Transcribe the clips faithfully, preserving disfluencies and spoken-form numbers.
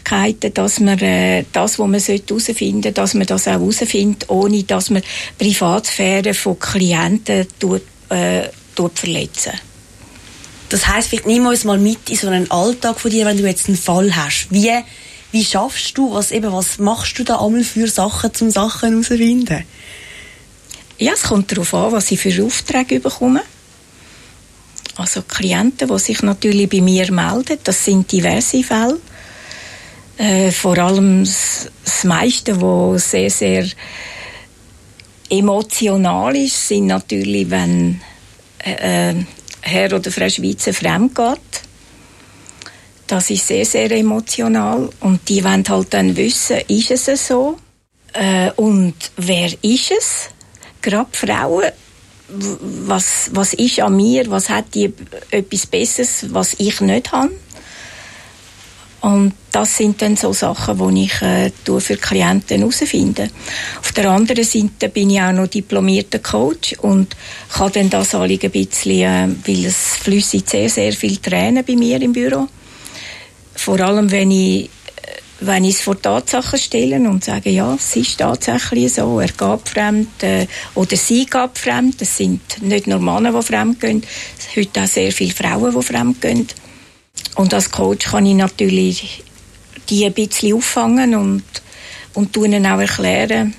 Möglichkeiten, dass man äh, das, was man herausfinden sollte, dass man das auch herausfindet, ohne dass man Privatsphäre von Klienten tut, äh, tut verletzen. Das heisst, vielleicht nimm uns mal mit in so einen Alltag von dir, wenn du jetzt einen Fall hast. Wie, wie schaffst du, was, eben, was machst du da einmal für Sachen, um Sachen herauszufinden? Ja, es kommt darauf an, was ich für Aufträge bekomme. Also Klienten, die sich natürlich bei mir melden, das sind diverse Fälle. Äh, vor allem das, das meiste, was sehr, sehr emotional ist, sind natürlich, wenn äh, Herr oder Frau Schweizer fremd geht. Das ist sehr, sehr emotional. Und die wollen halt dann wissen, ist es so? Äh, und wer ist es? Gerade Frauen. Was, was ist an mir, was hat die etwas Besseres, was ich nicht habe. Und das sind dann so Sachen, die ich äh, für Klienten herausfinde. Auf der anderen Seite bin ich auch noch diplomierter Coach und kann dann das Anliegen ein bisschen, äh, weil es fliessen sehr, sehr viele Tränen bei mir im Büro. Vor allem, wenn ich wenn ich es vor Tatsachen stelle und sage, ja, es ist tatsächlich so, er geht fremd äh, oder sie geht fremd, das sind nicht nur Männer, die fremd gehen, es sind heute auch sehr viele Frauen, die fremd gehen. Und als Coach kann ich natürlich die ein bisschen auffangen und, und ihnen auch erklären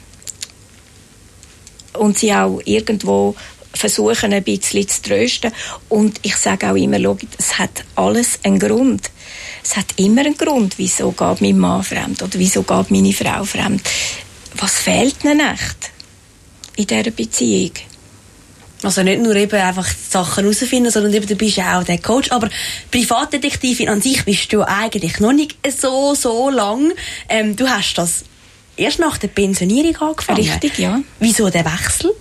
und sie auch irgendwo versuchen, ein bisschen zu trösten. Und ich sage auch immer, schau, es hat alles einen Grund. Es hat immer einen Grund, wieso geht mein Mann fremd oder wieso geht meine Frau fremd. Was fehlt ihnen echt in dieser Beziehung? Also nicht nur eben einfach Sachen herausfinden, sondern eben, du bist ja auch der Coach. Aber Privatdetektivin an sich bist du eigentlich noch nicht so, so lang. Ähm, du hast das erst nach der Pensionierung angefangen. Richtig, ja. Wieso der Wechsel?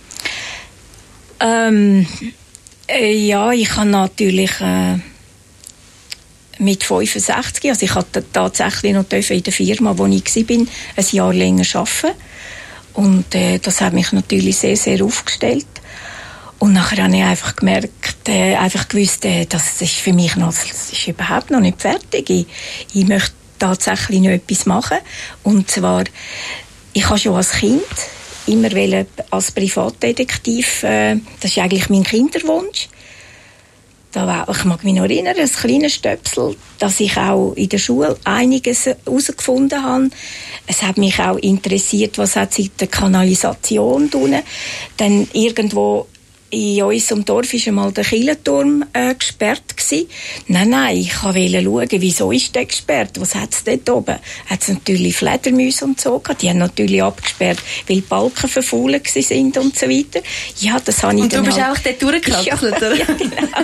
Ähm, äh, ja, ich habe natürlich äh, mit fünfundsechzig, also ich hatte tatsächlich noch in der Firma, wo ich war, ein Jahr länger arbeiten. Und äh, das hat mich natürlich sehr, sehr aufgestellt. Und nachher habe ich einfach gemerkt, äh, einfach gewusst, äh, das ist für mich noch, das ist überhaupt noch nicht fertig. Ich, ich möchte tatsächlich noch etwas machen. Und zwar, ich habe schon als Kind immer wollen, als Privatdetektiv, äh, das ist eigentlich mein Kinderwunsch. Da war, ich mag mich noch erinnern, ein kleines Stöpsel, dass ich auch in der Schule einiges herausgefunden habe. Es hat mich auch interessiert, was hat sich in der Kanalisation tun. Dann irgendwo in unserem Dorf war einmal der Kirchenturm äh, gesperrt gewesen. Nein, nein, ich wollte schauen, wieso ist der gesperrt? Was hat es dort oben? Hat es natürlich Fledermäuse und so gehabt. Die haben natürlich abgesperrt, weil die Balken verfault sind und so weiter. Ja, das habe ich und dann du bist halt auch dort durchgekraxelt, oder? Ja, genau.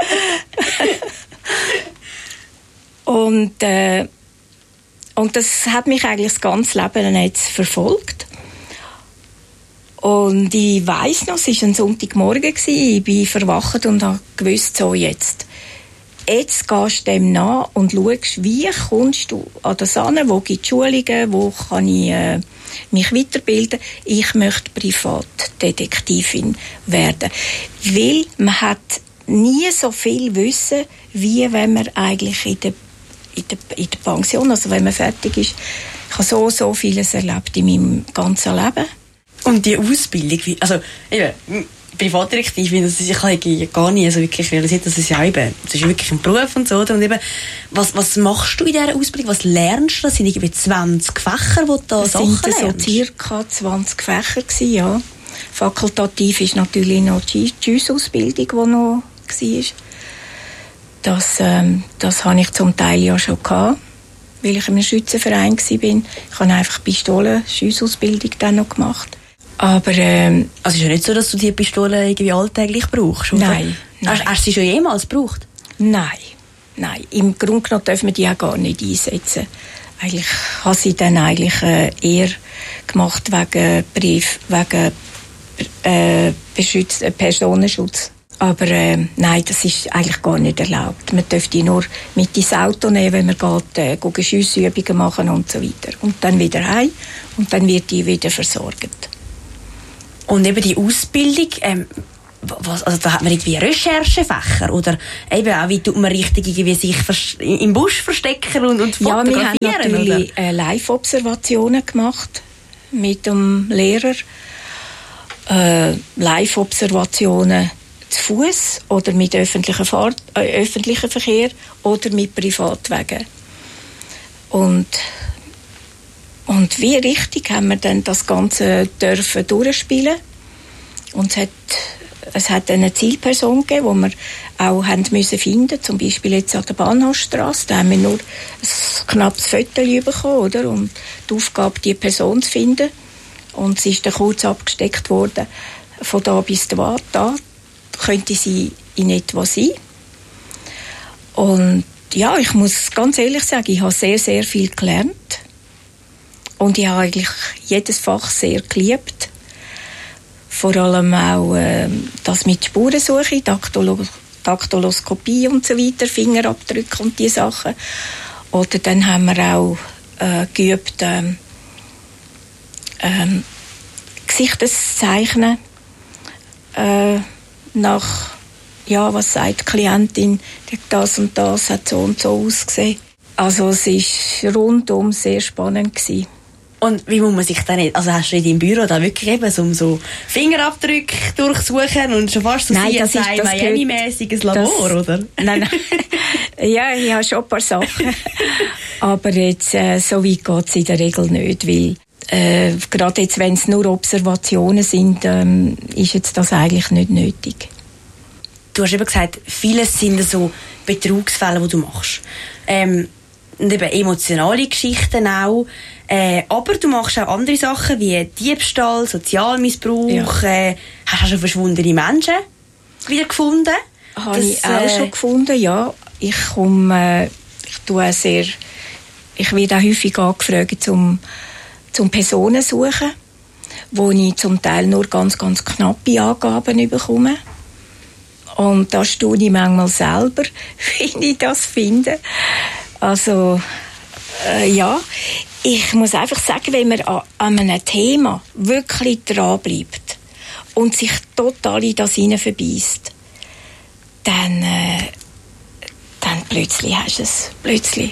und, äh, und das hat mich eigentlich das ganze Leben jetzt verfolgt. Und ich weiss noch, es war ein Sonntagmorgen, ich bin verwacht und habe gewusst, so jetzt. Jetzt gehst du dem nach und schaust, wie kommst du an das an, wo gibt es Schulungen, wo kann ich äh, mich weiterbilden. Ich möchte Privatdetektivin werden. Weil man hat nie so viel Wissen, wie wenn man eigentlich in der, in der, in der Pension, also wenn man fertig ist. Ich habe so, so vieles erlebt in meinem ganzen Leben. Und die Ausbildung, also eben, Privatdetektivin, das ist, ich habe gar nicht also wirklich realisiert, dass es ja eben, das ist wirklich ein Beruf und so, oder? Und eben, was, was machst du in dieser Ausbildung, was lernst du? Das sind irgendwie zwanzig Fächer, wo du da das Sachen sind lernst? So circa zwanzig Fächer gewesen, ja. Fakultativ ist natürlich noch die G I S-Ausbildung, die noch war. Das, ähm, das habe ich zum Teil ja schon gehabt, weil ich in einem Schützenverein war. Ich habe einfach Pistolen-Schussausbildung dann noch gemacht. Aber, ähm, also ist ja nicht so, dass du die Pistole irgendwie alltäglich brauchst, oder? Nein. nein. Hast, hast du sie schon jemals gebraucht? Nein. Nein. Im Grunde genommen dürfen wir die auch gar nicht einsetzen. Eigentlich habe sie dann eigentlich äh, eher gemacht wegen Brief, wegen äh, Beschütz, äh, Personenschutz. Aber äh, nein, das ist eigentlich gar nicht erlaubt. Man dürfte die nur mit ins Auto nehmen, wenn man geht, äh, gehen Schussübungen machen und so weiter. Und dann wieder heim und dann wird die wieder versorgt. Und eben die Ausbildung, ähm, was, also da hat man irgendwie Recherchefächer oder eben auch, wie tut man richtig irgendwie sich im Busch verstecken und, und fotografieren? Ja, wir haben natürlich äh, Live-Observationen gemacht mit dem Lehrer. Äh, Live-Observationen zu Fuß oder mit öffentlichem Fahrt, äh, öffentlichem Verkehr oder mit Privatwegen. Und, und wie richtig haben wir dann das Ganze dürfen durchspielen. Und es hat, es hat eine Zielperson gegeben, die wir auch haben müssen finden. Zum Beispiel jetzt an der Bahnhofstrasse. Da haben wir nur ein knappes Foto bekommen, oder? Und die Aufgabe, die Person zu finden. Und sie ist dann kurz abgesteckt worden. Von da bis da, da könnte sie in etwa sein. Und ja, ich muss ganz ehrlich sagen, ich habe sehr, sehr viel gelernt. Und ich habe eigentlich jedes Fach sehr geliebt. Vor allem auch äh, das mit Spurensuche, Daktolo- Daktoloskopie und so weiter, Fingerabdrücke und diese Sachen. Oder dann haben wir auch äh, geübt, äh, ähm, Gesichtszeichnen äh, nach, ja, was sagt die Klientin, das und das hat so und so ausgesehen. Also es war rundum sehr spannend gewesen. Und wie muss man sich dann, also hast du in deinem Büro da wirklich eben so, so Fingerabdrücke durchsuchen und schon fast so nein, C S I Miami-mäßiges Labor, das, oder? Nein, nein. Ja, ich habe schon ein paar Sachen. Aber jetzt, äh, so weit geht es in der Regel nicht, weil äh, gerade jetzt, wenn es nur Observationen sind, ähm, ist jetzt das eigentlich nicht nötig. Du hast eben gesagt, vieles sind so Betrugsfälle, die du machst. Ähm, und eben emotionale Geschichten auch. Äh, aber du machst auch andere Sachen wie Diebstahl, Sozialmissbrauch. Ja. Äh, hast du schon verschwundene Menschen wieder gefunden? Habe ich auch äh, schon gefunden, ja. Ich komme, äh, ich tue sehr, ich werde auch häufig angefragt zum, zum Personen suchen, wo ich zum Teil nur ganz, ganz knappe Angaben bekomme. Und da staune ich manchmal selber, wie ich das finde. Also, äh, ja, ich muss einfach sagen, wenn man an, an einem Thema wirklich dranbleibt und sich total in das hinein verbeißt, dann, äh, dann plötzlich hast du es. Plötzlich.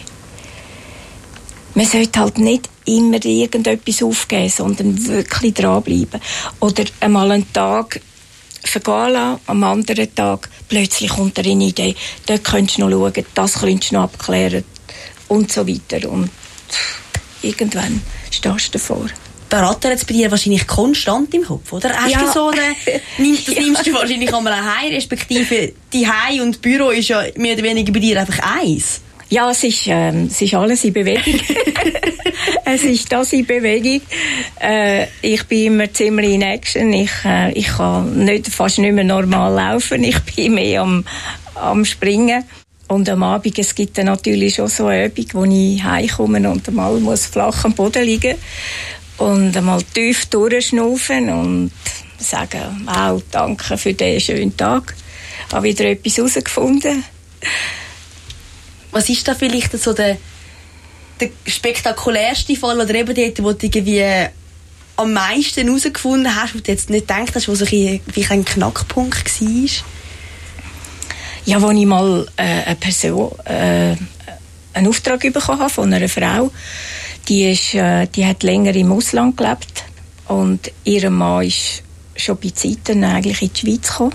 Man sollte halt nicht immer irgendetwas aufgeben, sondern wirklich dranbleiben. Oder einmal einen Tag vergehen lassen, am anderen Tag plötzlich kommt eine Idee, dort könntest du noch schauen, das könntest du noch abklären und so weiter. Und irgendwann stehst du davor. Da rattert es bei dir wahrscheinlich konstant im Kopf, oder? Hast ja. du so eine, das ja. nimmst du wahrscheinlich einmal heim, respektive die Heim und das Büro ist ja mehr oder weniger bei dir einfach eins. Ja, es ist, ähm, es ist alles in Bewegung. Es ist das in Bewegung. Äh, ich bin immer ziemlich in Action. Ich, äh, ich kann nicht, fast nicht mehr normal laufen. Ich bin mehr am, am Springen. Und am Abend, es gibt dann natürlich schon so eine Übung, wo ich heimkomme und einmal muss flach am Boden liegen und einmal tief durchschnaufen und sagen, wow, danke für diesen schönen Tag. Ich habe wieder etwas herausgefunden. Was ist da vielleicht so der, der spektakulärste Fall oder eben dort, wo du irgendwie am meisten herausgefunden hast, wo du jetzt nicht gedacht hast, wo so ein, ein Knackpunkt war? Ja, als ich mal äh, eine Person, äh, einen Auftrag bekommen habe von einer Frau, die, ist, äh, die hat länger im Ausland gelebt und ihr Mann ist schon bei Zeiten eigentlich in die Schweiz gekommen.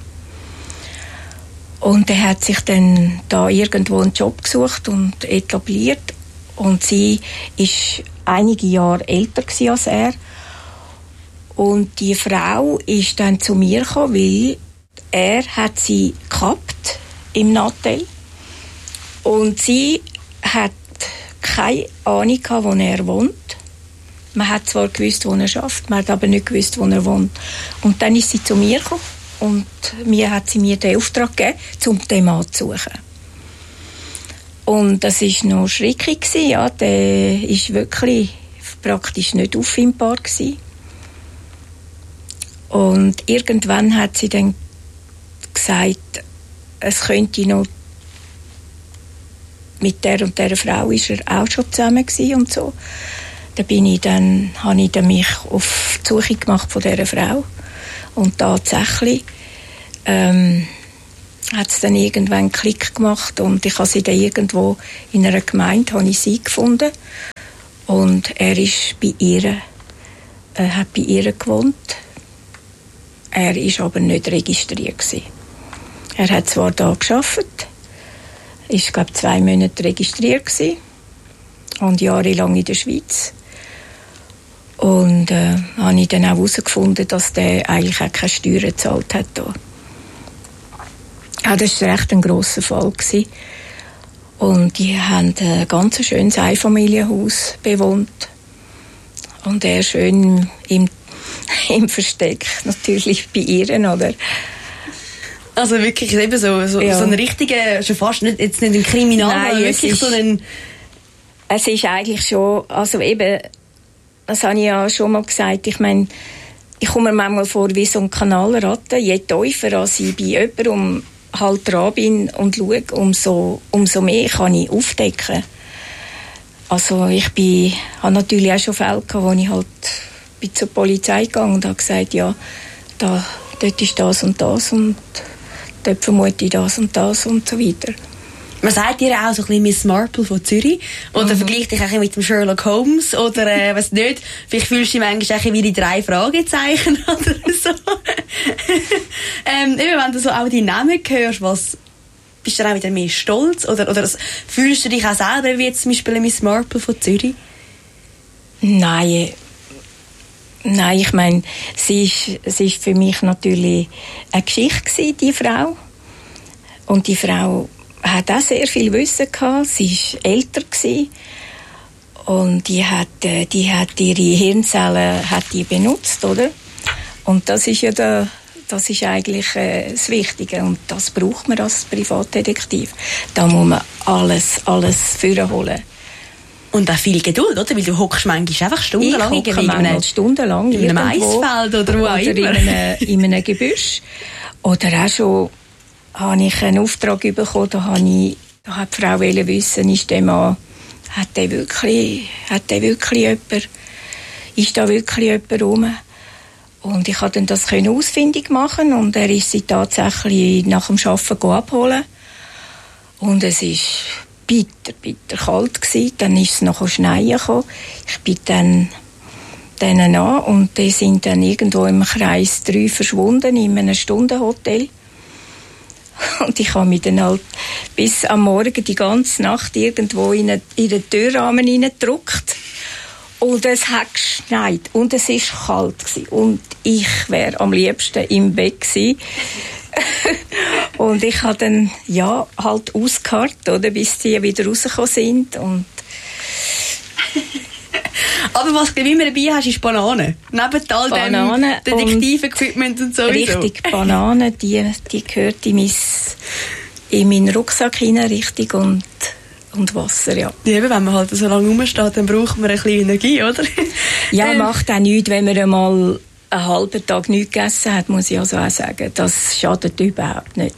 Und er hat sich dann da irgendwo einen Job gesucht und etabliert. Und sie ist einige Jahre älter als er. Und die Frau ist dann zu mir gekommen, weil er hat sie gehabt im Nattel. Und sie hat keine Ahnung gehabt, wo er wohnt. Man hat zwar gewusst, wo er arbeitet, man hat aber nicht gewusst, wo er wohnt. Und dann ist sie zu mir gekommen. Und mir hat sie mir den Auftrag gegeben, um den Mann zu suchen. Und das war noch schrecklich. Ja. Der war wirklich praktisch nicht auffindbar. Und irgendwann hat sie dann gesagt, es könnte noch mit der und der Frau ist er auch schon zusammen gewesen und so. Da bin ich dann, habe ich dann mich auf die Suche gemacht von dieser Frau. Und tatsächlich ähm, hat es dann irgendwann einen Klick gemacht und ich habe sie dann irgendwo in einer Gemeinde habe ich sie gefunden und er ist bei ihr, äh, hat bei ihr gewohnt. Er ist aber nicht registriert gewesen. Er hat zwar da gearbeitet, ist glaube zwei Monate registriert gewesen und jahrelang in der Schweiz. Und äh, habe ich dann auch herausgefunden, dass der eigentlich auch keine Steuern gezahlt hat. Da. Ja, das war recht ein grosser Fall gewesen. Und die haben ein ganz schönes Einfamilienhaus bewohnt. Und er schön im, im Versteck, natürlich bei ihr, oder? Also wirklich eben so, so, ja. so ein richtiger, schon fast nicht, jetzt nicht ein Kriminal, Nein, wirklich ist, so ein... Es ist eigentlich schon, also eben, das habe ich ja schon mal gesagt, ich meine, ich komme mir manchmal vor wie so ein Kanalratte, je tiefer als ich bei jemandem halt dran bin und schaue, umso, umso mehr kann ich aufdecken. Also ich bin, habe natürlich auch schon Fälle gehabt, wo ich halt bin zur Polizei gegangen und habe gesagt, ja, da, dort ist das und das und dort vermute ich das und das und so weiter. Man sagt dir auch so ein bisschen Miss Marple von Zürich. Oder mhm. vergleicht dich auch mit dem Sherlock Holmes. Oder, äh, weiss nicht, vielleicht fühlst du dich manchmal auch wie die drei Fragezeichen oder so. ähm, eben, wenn du so auch die Namen hörst, was, bist du dann auch wieder mehr stolz? Oder, oder fühlst du dich auch selber wie jetzt zum Beispiel Miss Marple von Zürich? Nein. Nein, ich meine, sie ist, sie ist für mich natürlich eine Geschichte gewesen, die Frau. Und die Frau hat auch sehr viel Wissen gehabt. Sie war älter gewesen. Und die hat, die hat ihre Hirnzellen hat die benutzt, oder? Und das ist ja der, das ist eigentlich äh, das Wichtige. Und das braucht man als Privatdetektiv. Da muss man alles, alles vorholen. Und auch viel Geduld, oder? Weil du hockst manchmal einfach stundenlang ich hocke manchmal stundenlang in einem Eisfeld oder wo auch immer. Oder in einem, in einem Gebüsch. Oder auch schon habe ich einen Auftrag bekommen, da, habe ich, da hat die Frau wissen, ist der Mann, hat der wirklich, hat der wirklich jemand, ist da wirklich jemand rum? Und ich konnte das ausfindig machen und er ist sie tatsächlich nach dem Arbeiten abholen. Und es war bitter, bitter kalt gewesen. Dann ist es noch schneien gekommen. Ich bin dann denen an und die sind dann irgendwo im Kreis drei verschwunden in einem Stundenhotel. Und ich habe mich dann halt bis am Morgen die ganze Nacht irgendwo in den Türrahmen hineingedrückt. Und es hat geschneit und es war kalt gewesen. Und ich wäre am liebsten im Bett gewesen. Und ich habe dann ja, halt ausgeharrt, oder, bis die wieder rausgekommen sind. Und aber was du immer dabei hast, ist Bananen. Neben all Bananen dem Detektiv-Equipment und so. Richtig, Bananen, die, die gehört in, mein, in meinen Rucksack hinein, richtig, und, und Wasser, ja. Ja, eben, wenn man halt so lange rumsteht, dann braucht man ein bisschen Energie, oder? Ja, macht auch nichts, wenn man einmal einen halben Tag nichts gegessen hat, muss ich also auch sagen. Das schadet überhaupt nicht.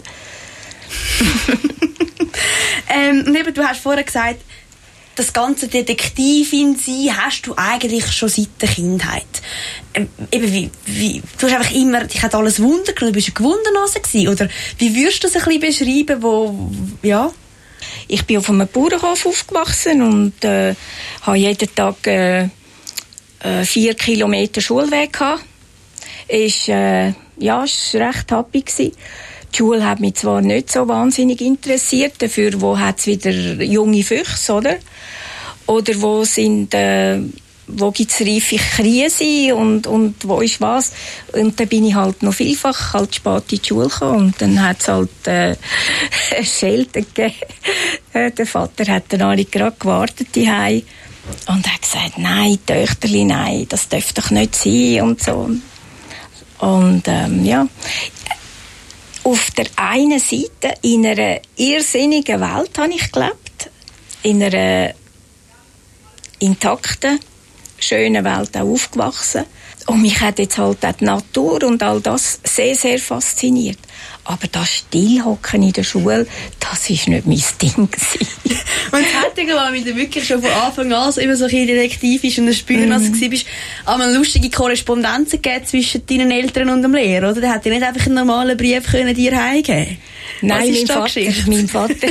ähm, und eben, du hast vorher gesagt, das ganze Detektivin sein hast du eigentlich schon seit der Kindheit. Ähm, eben wie, wie, du hast einfach immer, dich hat alles Wunder genommen, du bist eine Gewundernase gewesen, oder wie würdest du das ein bisschen beschreiben, wo, ja? Ich bin auf einem Bauernhof aufgewachsen und äh, habe jeden Tag äh, äh, vier Kilometer Schulweg gehabt. Ist, äh, ja, ist recht happy gewesen. Die Schule hat mich zwar nicht so wahnsinnig interessiert, dafür wo hat es wieder junge Füchse, oder? Oder wo sind, äh, wo gibt's reife Krise und, und wo ist was? Und dann bin ich halt noch vielfach halt spät in die Schule gekommen und dann hat es halt äh, Schelte gegeben. Der Vater hat dann alle gerade gewartet daheim und hat gesagt, nein, Töchterli, nein, das darf doch nicht sein und so. Und ähm, ja, auf der einen Seite in einer irrsinnigen Welt habe ich gelebt, in einer intakten, schönen Welt auch aufgewachsen. Und mich hat jetzt halt auch die Natur und all das sehr, sehr fasziniert. Aber das Stillhocken in der Schule, das war nicht mein Ding. Und es hat ja, weil du wirklich schon von Anfang an so immer so ein bisschen detektiv ist und ein Spüren, als du warst, einmal lustige Korrespondenzen gegeben zwischen deinen Eltern und dem Lehrer, oder? Der hat dir nicht einfach einen normalen Brief können dir heimgeben. Nein, mein Vater, mein Vater.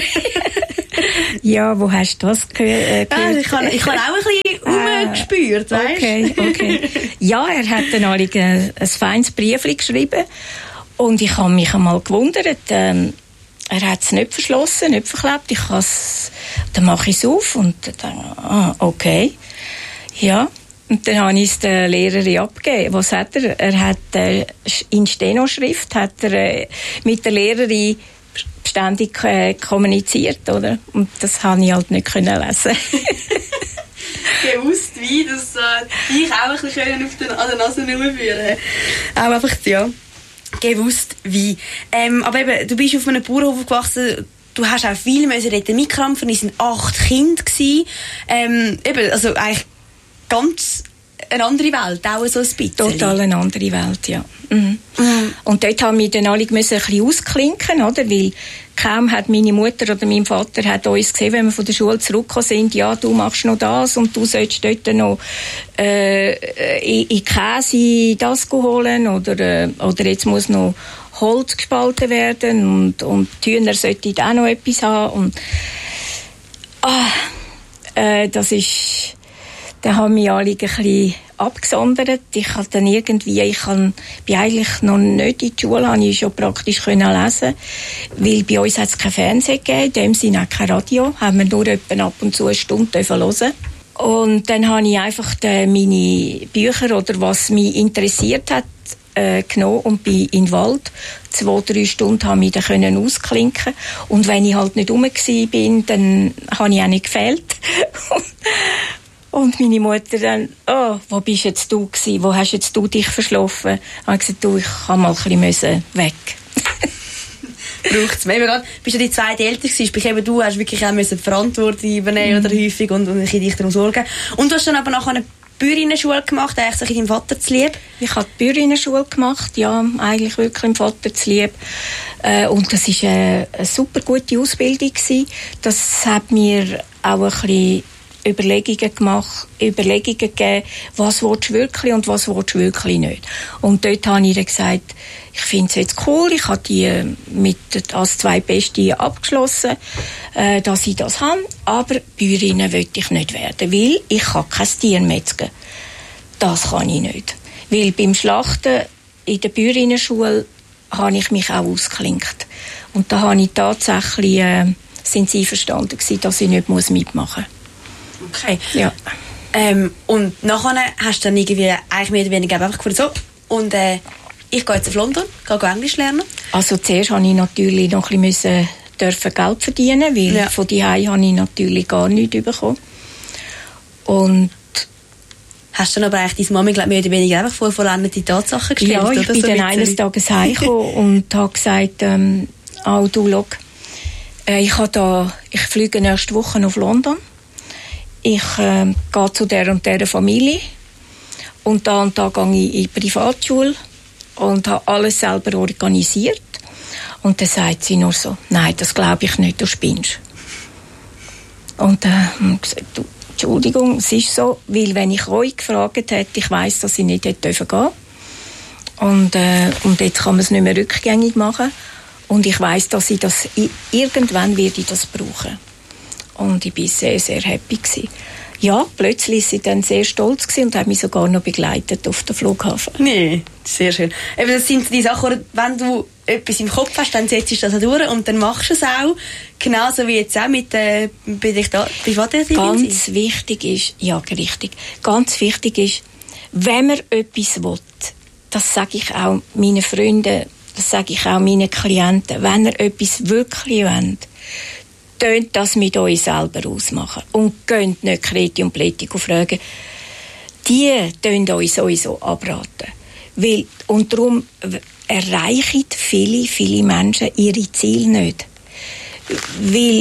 Ja, wo hast du das gehört? Ah, ich habe ich hab auch ein bisschen rumgespürt, weißt du? Okay, okay. Ja, er hat dann ein, ein feines Briefchen geschrieben und ich habe mich einmal gewundert, ähm, er hat es nicht verschlossen, nicht verklebt. Ich dann mache ich es auf und dann, ah, okay. Ja, und dann habe ich es der Lehrerin abgegeben. Was hat er? Er hat äh, in Stenoschrift hat er äh, mit der Lehrerin ständig äh, kommuniziert, oder? Und das habe ich halt nicht können lesen. Gewusst wie, dass äh, ich auch ein bisschen auf den, an der Nase rumführen. Auch einfach, ja, gewusst wie. Ähm, aber eben, du bist auf einem Bauernhof aufgewachsen, du hast auch viel müssen dort mitkämpfen, es waren acht Kinder gewesen. Ähm, eben, also eigentlich ganz eine andere Welt, auch so ein bisschen. Total eine andere Welt, ja. Mhm. Mhm. Und dort haben wir dann alle ein bisschen ausklinken, oder? Weil kaum hat meine Mutter oder mein Vater hat uns gesehen, wenn wir von der Schule zurückgekommen sind, ja, du machst noch das und du sollst dort noch äh, in, in Käse das holen oder, äh, oder jetzt muss noch Holz gespalten werden und, und die Hühner sollten auch noch etwas haben. Und, ah, äh, das ist... Da haben wir alle ein bisschen abgesondert. Ich habe dann irgendwie, ich kann, bin eigentlich noch nicht in die Schule, habe ich schon praktisch können lesen, weil bei uns hat es kein Fernsehen gegeben, in dem Sinne auch kein Radio, haben wir nur etwa ab und zu eine Stunde hören. Und dann habe ich einfach die, meine Bücher oder was mich interessiert hat, äh, genommen und bin in den Wald. Zwei, drei Stunden habe ich dann können ausklinken. Und wenn ich halt nicht rum bin, dann habe ich auch nicht gefehlt. Und meine Mutter dann, oh, wo bist jetzt du gewesen? Wo hast jetzt du dich verschlafen? Ich habe gesagt, du, ich kann mal ein bisschen weg. Braucht es mehr. Du bist ja die zweite älter gewesen, eben du hast wirklich auch die Verantwortung übernehmen mm. oder häufig und, und dich darum sorgen. Und du hast dann aber nachher eine Bäuerinnenschule gemacht, eigentlich so deinem Vater zu lieb? Ich habe die Bäuerinnenschule gemacht, ja, eigentlich wirklich dem Vater zu lieb. Äh, und das war eine, eine super gute Ausbildung gewesen. Das hat mir auch ein bisschen Überlegungen gemacht, Überlegungen gegeben, was willst du wirklich und was willst du wirklich nicht. Und dort habe ich dann gesagt, ich finde es jetzt cool, ich habe die mit als zwei Beste abgeschlossen, äh, dass ich das habe, aber Bäuerin will ich nicht werden, weil ich kann kein Tier metzgen. Das kann ich nicht. Weil beim Schlachten in der Bäuerinnenschule habe ich mich auch ausgeklinkt. Und da habe ich tatsächlich, äh, sind sie verstanden gewesen, dass ich nicht mitmachen muss. Okay. Ja. Ähm, und nachher hast du dann irgendwie eigentlich mehr oder weniger einfach gefunden, so, und äh, ich gehe jetzt auf London, gehe Englisch lernen. Also zuerst musste ich natürlich noch ein bisschen dürfen Geld verdienen, weil ja. von daheim habe ich natürlich gar nichts bekommen. Und hast du dann aber eigentlich deine Mama, glaube ich, mehr oder weniger einfach vor vollendete Tatsachen gestellt? Ja, ich oder bin so dann eines Tages heimgekommen und habe gesagt, ähm, oh, du, schau, äh, ich, da, ich fliege nächste Woche auf London. Ich äh, gehe zu der und der Familie und da und da gehe ich in die Privatschule und habe alles selber organisiert. Und dann sagt sie nur so, nein, das glaube ich nicht, du spinnst. Und dann äh, habe ich gesagt, du, Entschuldigung, es ist so, weil wenn ich euch gefragt hätte, ich weiss, dass ich nicht hätte gehen dürfen. Und, äh, und jetzt kann man es nicht mehr rückgängig machen. Und ich weiss, dass ich das, irgendwann werde ich das brauchen. Und ich war sehr, sehr happy gewesen. Ja, plötzlich war sie dann sehr stolz gewesen und hat mich sogar noch begleitet auf den Flughafen. Nee, sehr schön. Eben, das sind die Sachen, wenn du etwas im Kopf hast, dann setzt du das auch durch und dann machst du es auch. Genauso wie jetzt auch mit der äh, Privatdetektivin. Ganz wichtig ist, ja, richtig, ganz wichtig ist, wenn man etwas will, das sage ich auch meinen Freunden, das sage ich auch meinen Klienten, wenn ihr etwas wirklich wollt, tönt das mit euch selber ausmachen. Und könnt nicht Kreti und Pleti fragen. Die tönt euch sowieso abraten. Weil, und darum erreichen viele, viele Menschen ihre Ziele nicht. Weil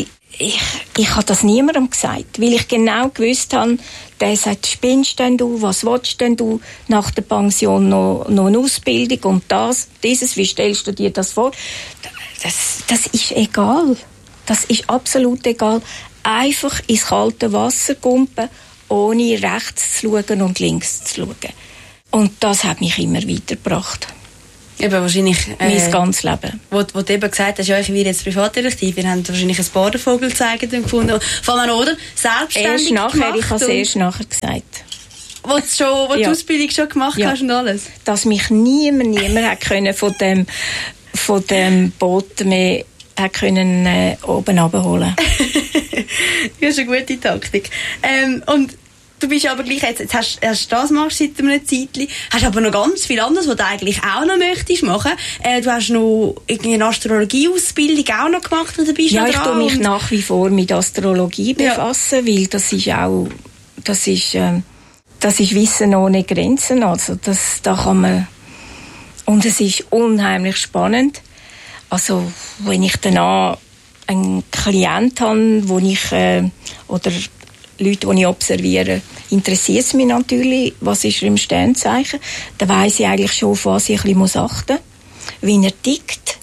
ich, ich habe das niemandem gesagt, weil ich genau gewusst habe, der sagt, spinnst denn du, was willst denn du, nach der Pension noch, noch eine Ausbildung und das, dieses, wie stellst du dir das vor? Das, das ist egal. Das ist absolut egal. Einfach ins kalte Wasser kumpen, ohne rechts zu schauen und links zu schauen. Und das hat mich immer weitergebracht. Eben wahrscheinlich... Äh, mein ganzes Leben. Wo, wo du eben gesagt hast, ja, ich werde jetzt Privatdetektiv, wir haben wahrscheinlich ein paar Vogel-Zeigen gefunden. Vor allem, oder? Selbstständig erst nachher, gemacht. Ich habe es erst nachher gesagt. Wo du, schon, wo ja. die Ausbildung schon gemacht ja. hast und alles? Dass mich niemand, niemand hat können von dem, von dem Boot mehr hat können, äh, oben runterholen. Das ist eine gute Taktik. Ähm, und du bist aber gleich, jetzt, jetzt hast, hast du das machst seit einem Zeitchen, hast aber noch ganz viel anderes, was du eigentlich auch noch möchtest machen. Äh, du hast noch irgendwie eine Astrologie-Ausbildung auch noch gemacht, oder bist ja, noch ich tue mich nach wie vor mit Astrologie befassen, ja. weil das ist auch, das ist, äh, das ist Wissen ohne Grenzen, also das, da kann man, und es ist unheimlich spannend. Also, wenn ich dann einen Klient habe, wo ich, äh, oder Leute, die ich observiere, interessiert es mich natürlich, was ist er im Sternzeichen. Dann weiss ich eigentlich schon, auf was ich ein bisschen achten muss, wie er tickt.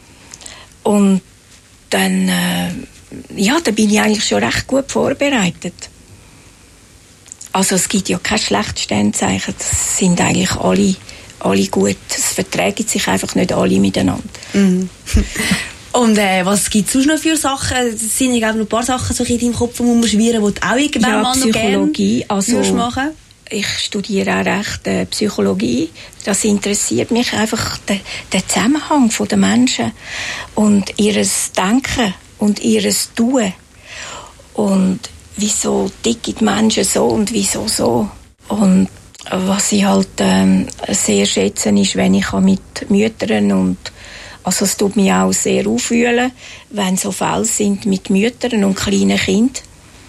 Und dann, äh, ja, da bin ich eigentlich schon recht gut vorbereitet. Also es gibt ja kein schlechtes Sternzeichen, das sind eigentlich alle, alle gut. Es verträgt sich einfach nicht alle miteinander. Mhm. Und äh, was gibt es sonst noch für Sachen? Es sind ja noch ein paar Sachen so in deinem Kopf, die man schwirren, die du auch irgendwann ja, mal noch Psychologie, also machen? Ich studiere auch recht äh, Psychologie. Das interessiert mich einfach, der, der Zusammenhang der Menschen und ihres Denken und ihres Tun. Und wieso ticken die Menschen so und wieso so. Und was ich halt ähm, sehr schätze, ist, wenn ich mit Müttern und also es tut mich auch sehr aufwühlen, wenn so Fälle sind mit Müttern und kleinen Kindern.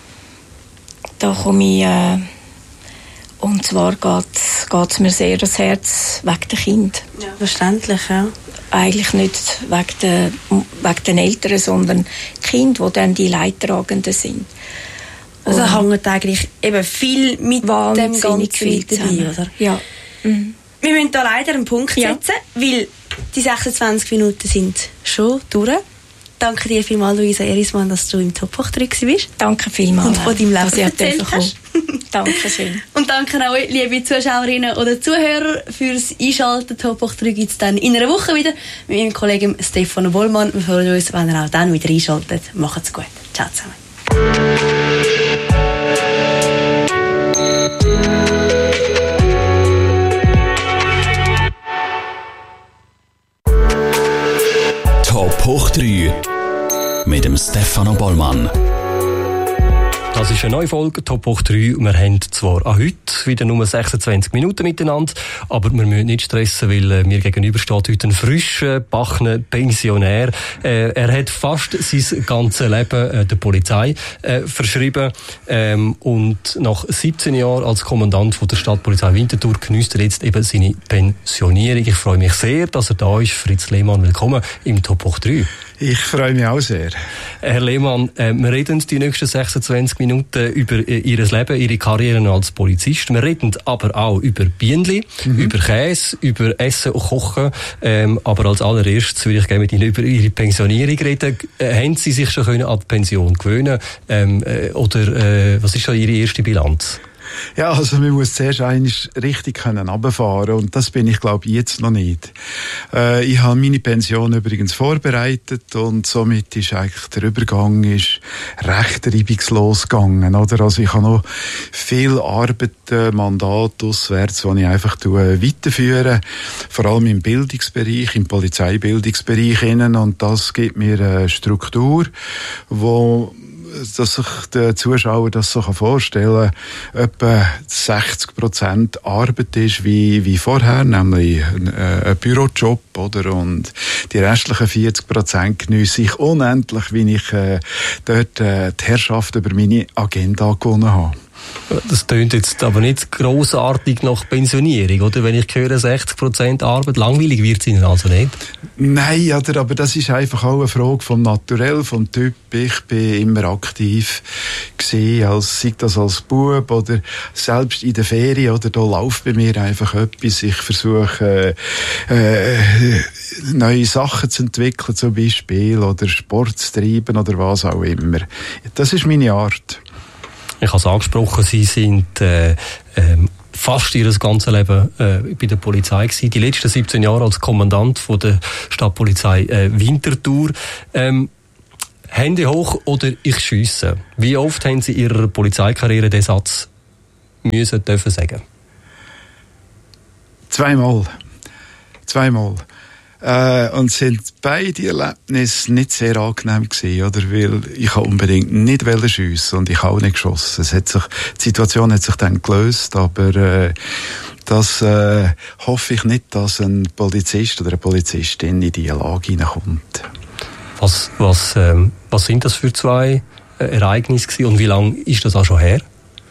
Da komme ich, äh, und zwar geht es mir sehr ans Herz wegen der Kinder. Ja, verständlich, ja. Eigentlich nicht wegen, der, wegen den Eltern, sondern die Kinder, die dann die Leidtragenden sind. Und also hängt eigentlich eben viel mit dem ganzen viel dabei, oder? Ja. Mhm. Wir müssen da leider einen Punkt setzen, ja. weil die sechsundzwanzig Minuten sind schon durch. Danke dir vielmals, Luisa Erismann, dass du im Top hoch drei bist. Danke vielmals. Und von deinem Leben erzählt hast. Danke schön. Und danke auch euch, liebe Zuschauerinnen oder Zuhörer, fürs Einschalten. Top hoch drei gibt es dann in einer Woche wieder mit meinem Kollegen Stefano Bollmann. Wir freuen uns, wenn ihr auch dann wieder einschaltet. Macht's gut. Ciao zusammen. Top hoch drei mit dem Stefano Bollmann. Das ist eine neue Folge, Top hoch drei. Wir haben zwar an heute wieder nur sechsundzwanzig Minuten miteinander, aber wir müssen nicht stressen, weil äh, mir gegenüber steht heute ein frischer, bachner Pensionär. Äh, er hat fast sein ganzes Leben äh, der Polizei äh, verschrieben ähm, und nach siebzehn Jahren als Kommandant von der Stadtpolizei Winterthur genießt er jetzt eben seine Pensionierung. Ich freue mich sehr, dass er da ist. Fritz Lehmann, willkommen im Top hoch drei. Ich freue mich auch sehr. Herr Lehmann, äh, wir reden die nächsten sechsundzwanzig Minuten über äh, Ihr Leben, Ihre Karriere als Polizist. Wir reden aber auch über Bienenli, mhm. über Käse, über Essen und Kochen. Ähm, aber als allererstes würde ich gerne mit Ihnen über Ihre Pensionierung reden. Äh, haben Sie sich schon können an die Pension gewöhnen ähm, äh, oder äh, was ist schon Ihre erste Bilanz? Ja, also man muss zuerst eigentlich richtig können runterfahren und das bin ich, glaube ich, jetzt noch nicht. Äh, ich habe meine Pension übrigens vorbereitet und somit ist eigentlich der Übergang ist recht reibungslos gegangen, oder? Also ich habe noch viel Arbeit, äh, Mandat auswärts, die ich einfach tue, weiterführen, vor allem im Bildungsbereich, im Polizeibildungsbereich innen, und das gibt mir eine Struktur, wo dass sich der Zuschauer das so vorstellen kann, etwa sechzig Prozent Arbeit ist wie, wie vorher, nämlich ein, äh, ein Bürojob, oder? Und die restlichen vierzig Prozent geniesse ich unendlich, wie ich äh, dort äh, die Herrschaft über meine Agenda gewonnen habe. Das tönt jetzt aber nicht grossartig nach Pensionierung, oder? Wenn ich höre, sechzig Prozent Arbeit, langweilig wird es Ihnen also nicht? Nein, oder, aber das ist einfach auch eine Frage vom Naturell, vom Typ. Ich bin immer aktiv gewesen, als, sei das als Bub oder selbst in der Ferien, oder da läuft bei mir einfach etwas. Ich versuche äh, äh, neue Sachen zu entwickeln, zum Beispiel, oder Sport zu treiben oder was auch immer. Das ist meine Art. Ich habe es angesprochen, Sie sind äh, ähm, fast Ihr ganzes Leben äh, bei der Polizei gewesen. Die letzten siebzehn Jahre als Kommandant von der Stadtpolizei äh, Winterthur. Ähm, Hände hoch oder ich schiesse. Wie oft haben Sie in Ihrer Polizeikarriere den Satz müssen dürfen sagen? Zweimal. Zweimal. Äh, und sind beide Erlebnisse nicht sehr angenehm gewesen, oder? Weil ich habe unbedingt nicht schiessen und ich habe auch nicht geschossen. Es hat sich, die Situation hat sich dann gelöst, aber äh, das äh, hoffe ich nicht, dass ein Polizist oder eine Polizistin in diese Lage hineinkommt. Was, was, ähm, was sind das für zwei äh, Ereignisse gewesen und wie lange ist das auch schon her?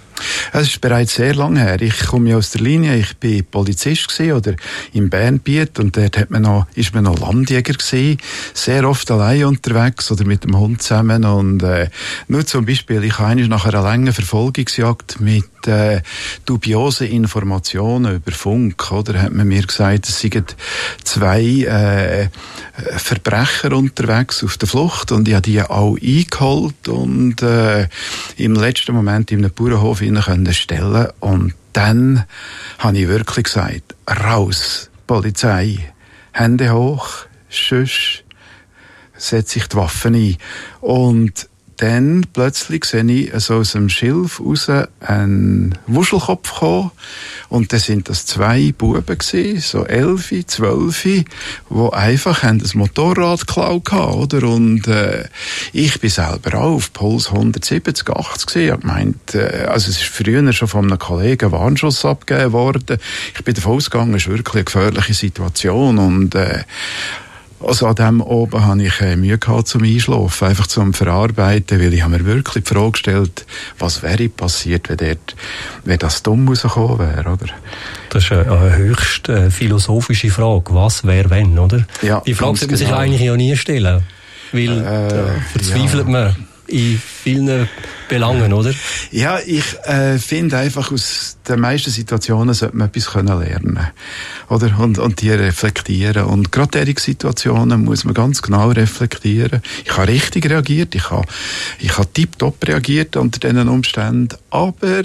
Es ist bereits sehr lange her. Ich komme ja aus der Linie. Ich bin Polizist gewesen, oder im Bernbiet, und dort hat man noch, ist man noch Landjäger gewesen. Sehr oft allein unterwegs oder mit dem Hund zusammen. Und äh, nur zum Beispiel, ich habe nach einer langen Verfolgungsjagd mit äh, dubiosen Informationen über Funk, oder, hat man mir gesagt, es seien zwei äh, Verbrecher unterwegs auf der Flucht, und ich habe die auch eingeholt und äh, im letzten Moment in einem Bauernhof können stellen. Und dann habe ich wirklich gesagt, raus, Polizei, Hände hoch, sonst setze ich die Waffen ein. Und dann plötzlich sehe ich so aus dem Schilf raus einen Wuschelkopf kommen. Und dann sind das zwei Buben gewesen, so elf, zwölf, die einfach ein Motorrad geklaut haben, oder? Und äh, ich bin selber auch auf Puls hundertsiebzig, achtzig gewesen. Ich meint, äh, also es ist früher schon von einem Kollegen ein Warnschuss abgegeben worden. Ich bin davon ausgegangen, es ist wirklich eine gefährliche Situation. Und äh, also an dem oben habe ich äh, Mühe gehabt zum Einschlafen, einfach zum Verarbeiten, weil ich habe mir wirklich die Frage gestellt, was wäre passiert, wenn, dort, wenn das dumm rausgekommen wäre, oder? Das ist eine, eine höchst äh, philosophische Frage. Was wäre, wenn, oder? Ja, die Frage sollte man genau. sich eigentlich ja nie stellen, weil äh, da verzweifelt ja. man in vielen Belangen, oder? Ja, ich äh, finde einfach, aus den meisten Situationen sollte man etwas können lernen, oder? Und, und die reflektieren. Und gerade diese Situationen muss man ganz genau reflektieren. Ich habe richtig reagiert, ich habe, ich habe tipptopp reagiert unter diesen Umständen, aber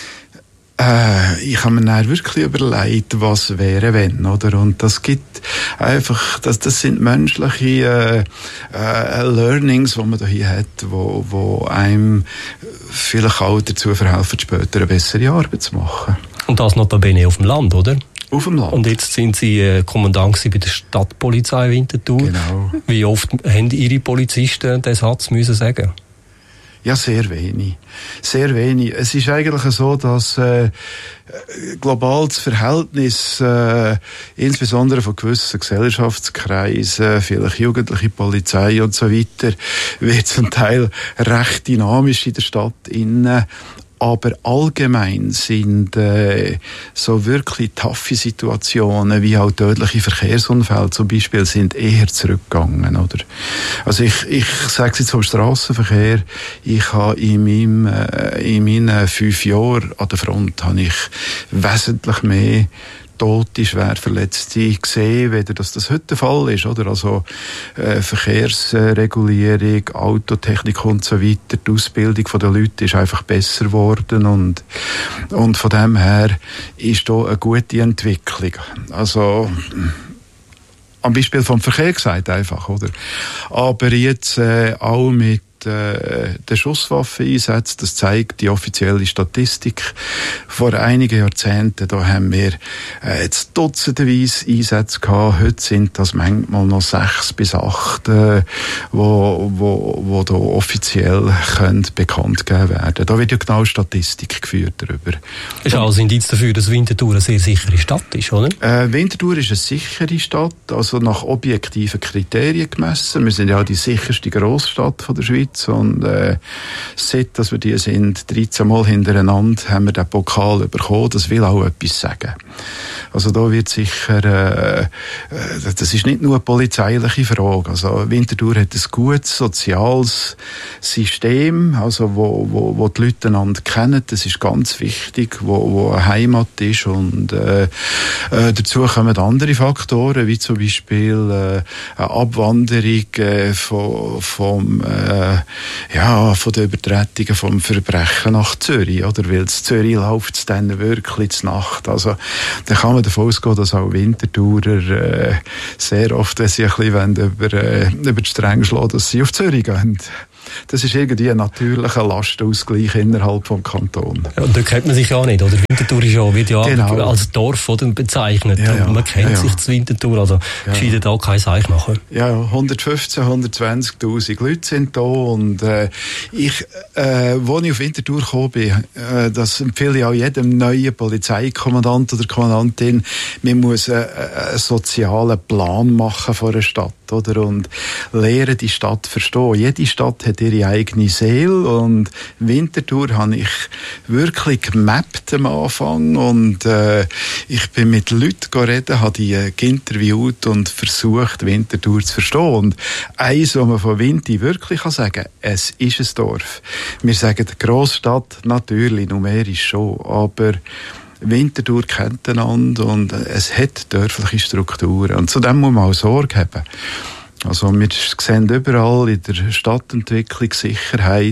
Äh, ich habe mir dann wirklich überlegt, was wäre, wenn, oder? Und das gibt einfach, das, das sind menschliche äh, äh, Learnings, die man hier hat, wo, wo einem vielleicht auch dazu verhelfen, später eine bessere Arbeit zu machen. Und das notabene auf dem Land, oder? Auf dem Land. Und jetzt sind Sie äh, Kommandant bei der Stadtpolizei Winterthur. Genau. Wie oft haben Ihre Polizisten den Satz müssen sagen? Ja, sehr wenig. Sehr wenig. Es ist eigentlich so, dass äh, global das Verhältnis, äh, insbesondere von gewissen Gesellschaftskreisen, vielleicht jugendliche Polizei und so weiter, wird zum Teil recht dynamisch in der Stadt innen. Aber allgemein sind äh, so wirklich taffe Situationen wie auch tödliche Verkehrsunfälle zum Beispiel sind eher zurückgegangen, oder? Also ich ich sage es jetzt vom Strassenverkehr, ich habe in meinem äh, in meinen fünf Jahren an der Front habe ich wesentlich mehr Tote, Schwerverletzte gesehen, weder dass das heute der Fall ist, oder? Also äh, Verkehrsregulierung, Autotechnik und so weiter, die Ausbildung der Leute ist einfach besser geworden und und von dem her ist da eine gute Entwicklung. Also am Beispiel vom Verkehr gesagt einfach, oder? Aber jetzt äh, auch mit der Schusswaffeneinsatz, das zeigt die offizielle Statistik vor einigen Jahrzehnten, da haben wir äh, jetzt dutzendenweise Einsätze gehabt. Heute sind das manchmal noch sechs bis acht, äh, wo, wo, wo da offiziell können bekannt gegeben werden. Da wird ja genau Statistik geführt darüber. Das ist alles Indiz dafür, dass Winterthur eine sehr sichere Stadt ist, oder? Äh, Winterthur ist eine sichere Stadt, also nach objektiven Kriterien gemessen. Wir sind ja auch die sicherste Grossstadt von der Schweiz und äh, seit dass wir die sind, dreizehn Mal hintereinander, haben wir den Pokal bekommen. Das will auch etwas sagen. Also da wird sicher, äh, das ist nicht nur eine polizeiliche Frage. Also Winterthur hat ein gutes soziales System, also wo, wo, wo die Leute einander kennen. Das ist ganz wichtig, wo, wo eine Heimat ist und äh, äh, dazu kommen andere Faktoren, wie zum Beispiel äh, eine Abwanderung äh, von, vom, äh, ja, von den Übertretungen vom Verbrechen nach Zürich, oder? Weil in Zürich läuft es dann wirklich zur Nacht. Also da kann man davon ausgehen, dass auch Winterthurer äh, sehr oft, wenn sie ein bisschen über, äh, über die Stränge schlagen, dass sie auf Zürich gehen. Das ist irgendwie ein natürlicher Lastenausgleich innerhalb des Kantons. Ja, und da kennt man sich ja nicht, oder? Winterthur ist ja, wird ja genau. als Dorf oder, bezeichnet. Ja, ja. Und man kennt ja, ja. sich zu Winterthur, also ja. gescheiden da kein Seich machen. Ja, hundertfünfzehn, hundertzwanzigtausend Leute sind da und äh, ich, äh, als ich auf Winterthur gekommen bin, äh, das empfehle ich auch jedem neuen Polizeikommandant oder Kommandantin, man muss äh, einen sozialen Plan machen von einer Stadt, oder? Und lernen, die Stadt verstehen. Jede Stadt hat ihre eigene Seele und Winterthur habe ich wirklich gemappt am Anfang und äh, ich bin mit Leuten reden, habe die äh, interviewt und versucht, Winterthur zu verstehen. Und eins, was man von Winti wirklich kann sagen, es ist ein Dorf. Wir sagen Grossstadt, natürlich, numerisch schon, aber Winterthur kennt einander und es hat dörfliche Strukturen. Und zu dem muss man auch Sorge haben. Also wir sehen überall in der Stadtentwicklung Sicherheit.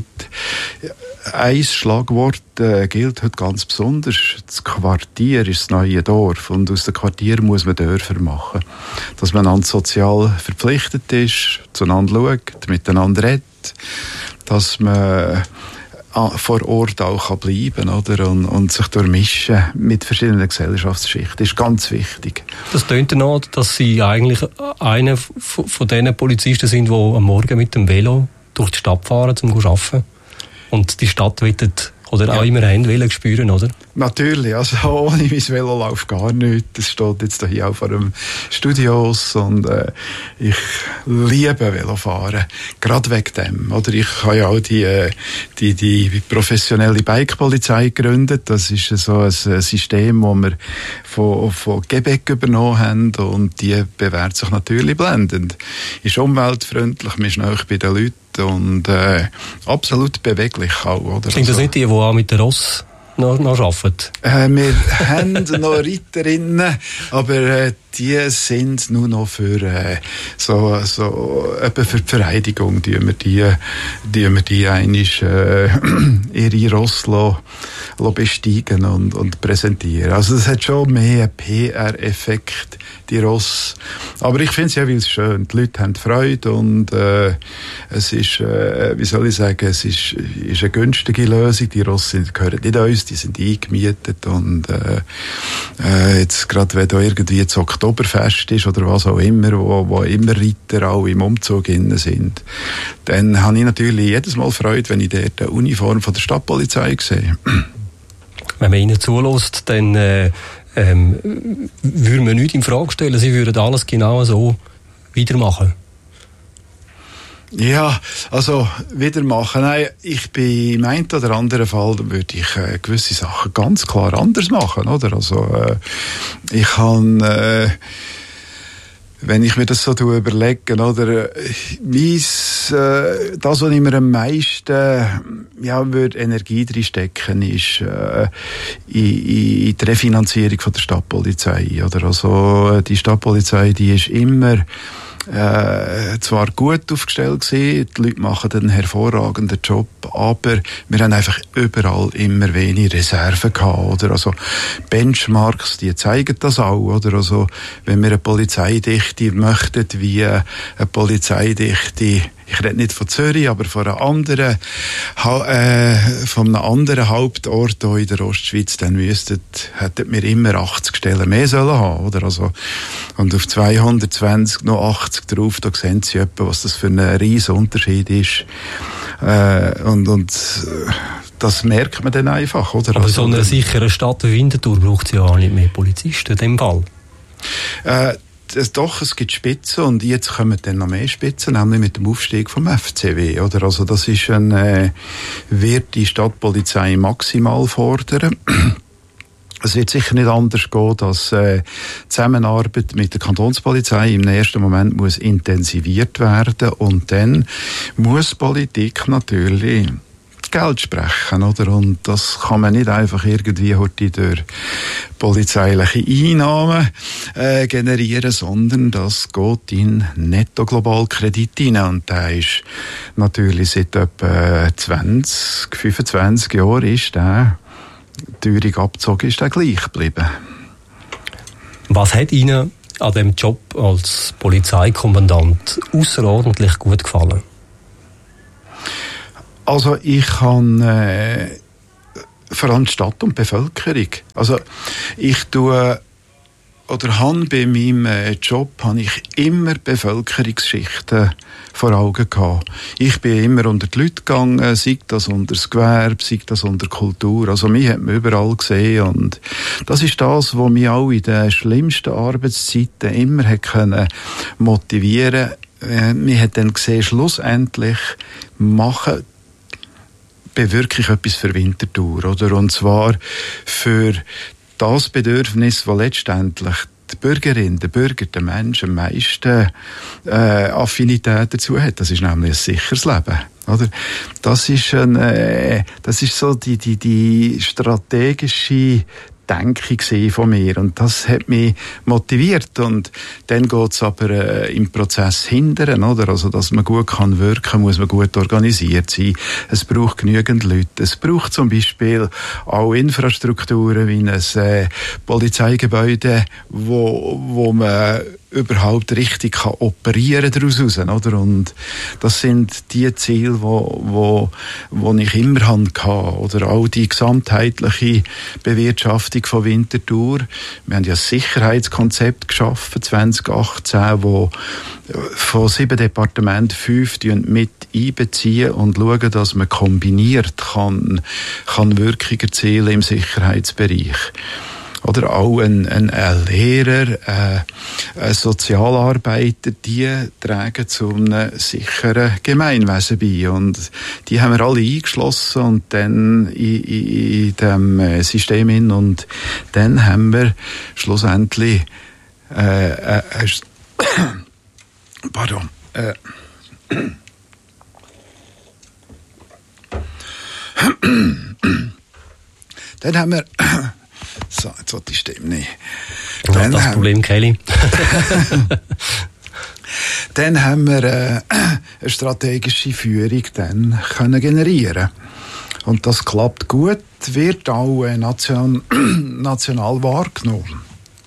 Ein Schlagwort äh, gilt heute ganz besonders. Das Quartier ist das neue Dorf. Und aus dem Quartier muss man Dörfer machen. Dass man einander sozial verpflichtet ist, zueinander schaut, miteinander redet. Dass man vor Ort auch bleiben kann, oder? Und, und sich durchmischen mit verschiedenen Gesellschaftsschichten. Das ist ganz wichtig. Das tönt danach, dass Sie eigentlich einer von diesen Polizisten sind, die am Morgen mit dem Velo durch die Stadt fahren, um zu arbeiten. Und die Stadt wettet oder auch ja. immer Hände spüren, oder? Natürlich, also ohne mein Velo läuft gar nichts. Das steht jetzt hier auch vor dem Studios und äh, ich liebe Velofahren, gerade wegen dem. Oder ich habe ja auch die, die, die professionelle Bike-Polizei gegründet. Das ist so ein System, das wir von, von Quebec übernommen haben und die bewährt sich natürlich blendend. Ist umweltfreundlich, man ist nahe bei den Leuten und äh, absolut beweglich auch. Oder? Sind das also nicht die, die auch mit der Ross noch, noch arbeiten? Äh, wir haben noch Reiterinnen, aber äh, die sind nur noch für äh, so, so etwa für die Vereidigung, die wir die, die, wir die einig, äh, ihre Ross lo, lo besteigen und, und präsentieren. Also das hat schon mehr P R-Effekt, die Ross. Aber ich finde es ja wie schön. Die Leute haben Freude und äh, es ist, äh, wie soll ich sagen, es ist, ist eine günstige Lösung. Die Ross sind, gehören nicht uns, die sind eingemietet und äh, äh, jetzt gerade wenn da irgendwie das Oktoberfest ist oder was auch immer, wo, wo immer Reiter auch im Umzug innen sind, dann habe ich natürlich jedes Mal Freude, wenn ich dort eine Uniform von der Stadtpolizei sehe. Wenn man ihnen zulässt, dann äh, ähm, würde man nichts in Frage stellen. Sie würden alles genau so weitermachen. Ja, also wieder machen. Nein, ich bin im einen oder anderen Fall, dann würde ich äh, gewisse Sachen ganz klar anders machen, oder? Also äh, ich kann, äh, wenn ich mir das so überlege, oder, meins, äh, das, was ich mir am meisten, ja, würde Energie drin stecken, ist äh, in, in die Refinanzierung von der Stadtpolizei, oder? Also die Stadtpolizei, die ist immer Äh, zwar gut aufgestellt gewesen, die Leute machen einen hervorragenden Job, aber wir haben einfach überall immer wenig Reserven gehabt, oder? Also Benchmarks, die zeigen das auch, oder? Also wenn wir eine Polizeidichte möchten, wie eine Polizeidichte ich rede nicht von Zürich, aber von einer anderen, äh, von einem anderen Hauptort hier in der Ostschweiz, dann müsstet, hätten wir immer achtzig Stellen mehr sollen haben, oder? Also, und auf zweihundertzwanzig noch achtzig drauf, da sehen Sie etwa, was das für ein riesen Unterschied ist. Äh, und, und, das merkt man dann einfach, oder? Aber also, so eine sichere Stadt wie Winterthur braucht es ja auch nicht mehr Polizisten in dem Fall. Äh, das, doch, es gibt Spitzen und jetzt kommen dann noch mehr Spitzen, nämlich mit dem Aufstieg vom F C W, oder? Also das ist ein, äh, wird die Stadtpolizei maximal fordern. Es wird sicher nicht anders gehen, dass äh, die Zusammenarbeit mit der Kantonspolizei im ersten Moment muss intensiviert werden und dann muss Politik natürlich Geld sprechen, oder? Und das kann man nicht einfach irgendwie heute durch polizeiliche Einnahmen äh, generieren, sondern das geht in Netto-Global-Kredit rein. Und der ist natürlich seit etwa zwanzig, fünfundzwanzig Jahren ist der Teuerung abgezogen, ist der gleich geblieben. Was hat Ihnen an dem Job als Polizeikommandant außerordentlich gut gefallen? Also ich kann äh, vor allem die Stadt und die Bevölkerung. Also ich tue oder habe bei meinem äh, Job habe ich immer Bevölkerungsschichten vor Augen gehabt. Ich bin immer unter die Leute gegangen, sei das unter das Gewerbe, sei das unter Kultur. Also mich hat man überall gesehen und das ist das, was mich auch in den schlimmsten Arbeitszeiten immer hat können motivieren. Äh, mich hat dann gesehen, schlussendlich machen bewirke ich etwas für Winterthur, oder? Und zwar für das Bedürfnis, das letztendlich die Bürgerin, der Bürger, der Mensch am meisten äh, Affinität dazu hat. Das ist nämlich ein sicheres Leben, oder? Das ist ein, äh, das ist so die die die strategische Denke von mir und das hat mich motiviert und dann geht's aber äh, im Prozess hindern, oder? Also, dass man gut kann wirken, muss man gut organisiert sein. Es braucht genügend Leute. Es braucht zum Beispiel auch Infrastrukturen wie ein äh, Polizeigebäude, wo, wo man überhaupt richtig kann operieren daraus raus, oder? Und das sind die Ziele, wo, wo, wo ich immer hatte, oder? Auch die gesamtheitliche Bewirtschaftung von Winterthur. Wir haben ja ein Sicherheitskonzept geschaffen, zwanzig achtzehn, wo von sieben Departementen fünf mit einbeziehen und schauen, dass man kombiniert kann, kann Wirkung erzielen im Sicherheitsbereich. Oder auch ein, ein, ein Lehrer, äh, ein Sozialarbeiter, die tragen zu einem sicheren Gemeinwesen bei. Und die haben wir alle eingeschlossen und dann in, in, in dem System hin. Und dann haben wir schlussendlich äh, äh, äh, pardon, äh, dann haben wir so, jetzt hat die Stimme nicht. Dann das haben, Problem, Kelly. Dann haben wir äh, eine strategische Führung dann können generieren. Und das klappt gut, wird auch äh, nation, national wahrgenommen.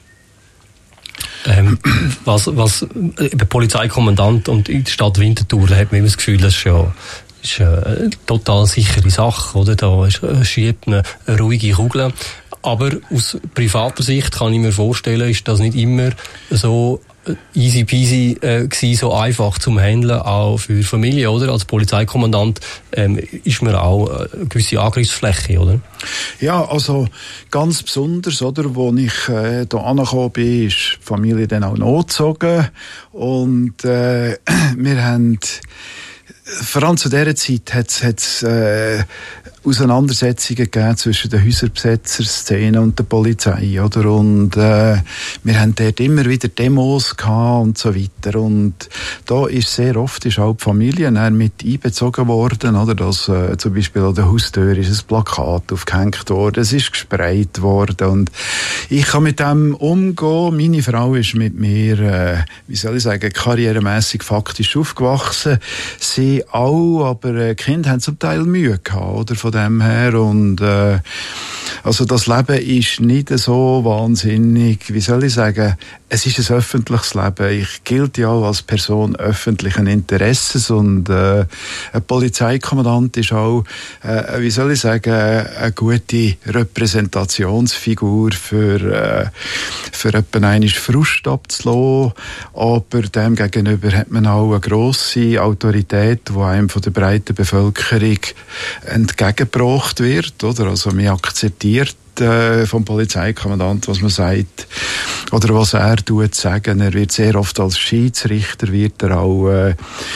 Ähm, was, was, der Polizeikommandant und in der Stadt Winterthur, da hat man immer das Gefühl, das ist ja ist eine total sichere Sache, oder? Da schiebt eine, eine ruhige Kugel. Aber aus privater Sicht kann ich mir vorstellen, ist das nicht immer so easy peasy äh, gewesen, so einfach zum Handeln, auch für Familie, oder? Als Polizeikommandant ähm, ist man auch eine gewisse Angriffsfläche, oder? Ja, also ganz besonders, oder, wo ich äh, da angekommen bin, ist die Familie dann auch notgezogen und äh, wir haben vor allem zu dieser Zeit hat es äh, Auseinandersetzungen gegeben zwischen der Häuserbesetzerszene und der Polizei, oder? Und äh, wir haben dort immer wieder Demos gehabt und so weiter. Und da ist sehr oft ist auch die Familie mit einbezogen worden, oder? Dass äh, zum Beispiel an der Haustür ist ein Plakat aufgehängt worden, es ist gesprayt worden. Und ich kann mit dem umgehen. Meine Frau ist mit mir, äh, wie soll ich sagen, karrieremässig faktisch aufgewachsen. Sie auch, aber äh, Kinder haben zum Teil Mühe gehabt, oder, von dem her. Und äh, also das Leben ist nicht so wahnsinnig, wie soll ich sagen, es ist ein öffentliches Leben. Ich gilt ja auch als Person öffentlichen Interesses und äh, ein Polizeikommandant ist auch, äh, wie soll ich sagen, eine gute Repräsentationsfigur für, äh, für etwa einmal Frust abzulassen. Aber dem gegenüber hat man auch eine grosse Autorität, die einem von der breiten Bevölkerung entgegengebracht wird, oder? Also man akzeptiert äh, vom Polizeikommandant, was man sagt, oder was er tut, sagen. Er wird sehr oft als Schiedsrichter wird er auch äh,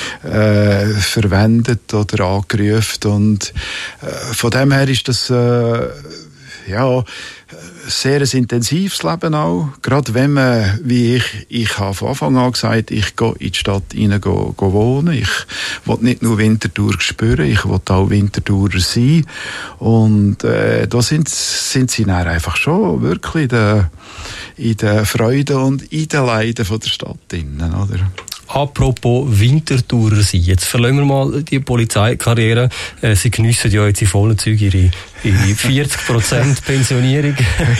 äh, verwendet oder angerufen. Und äh, von dem her ist das äh, ja sehr ein intensives Leben auch. Gerade wenn man, wie ich, ich habe von Anfang an gesagt, ich gehe in die Stadt rein go, go wohnen. Ich will nicht nur Winterthur spüren, ich will auch Winterthurer sein. Und äh, da sind, sind sie dann einfach schon wirklich in der, in der Freude und in den Leiden von der Stadt drinnen, oder? Apropos Winterthurer sein. Jetzt verlassen wir mal die Polizeikarriere. Äh, Sie geniessen ja jetzt in vollen Zügen ihre, ihre vierzig Prozent Pensionierung.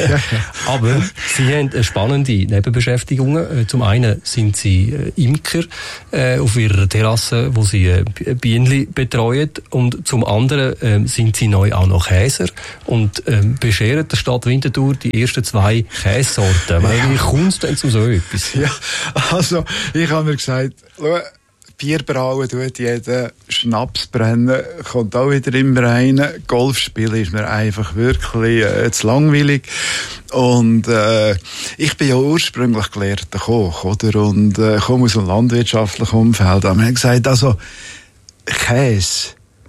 Aber Sie haben eine spannende Nebenbeschäftigung. Äh, zum einen sind Sie äh, Imker äh, auf Ihrer Terrasse, wo Sie äh, Bienen betreuen. Und zum anderen äh, sind Sie neu auch noch Käser und äh, bescheren der Stadt Winterthur die ersten zwei Käsesorten. Ja. Wie kommt es denn zu so etwas? Ja, also ich habe mir gesagt, schau, Bier brauen tut jeder, Schnaps brennen kommt auch wieder immer rein. Golf spielen ist mir einfach wirklich äh, zu langweilig. Und äh, ich bin ja ursprünglich gelehrter Koch, oder? Und äh, komme aus einem landwirtschaftlichen Umfeld. Und wir haben gesagt, also Käse.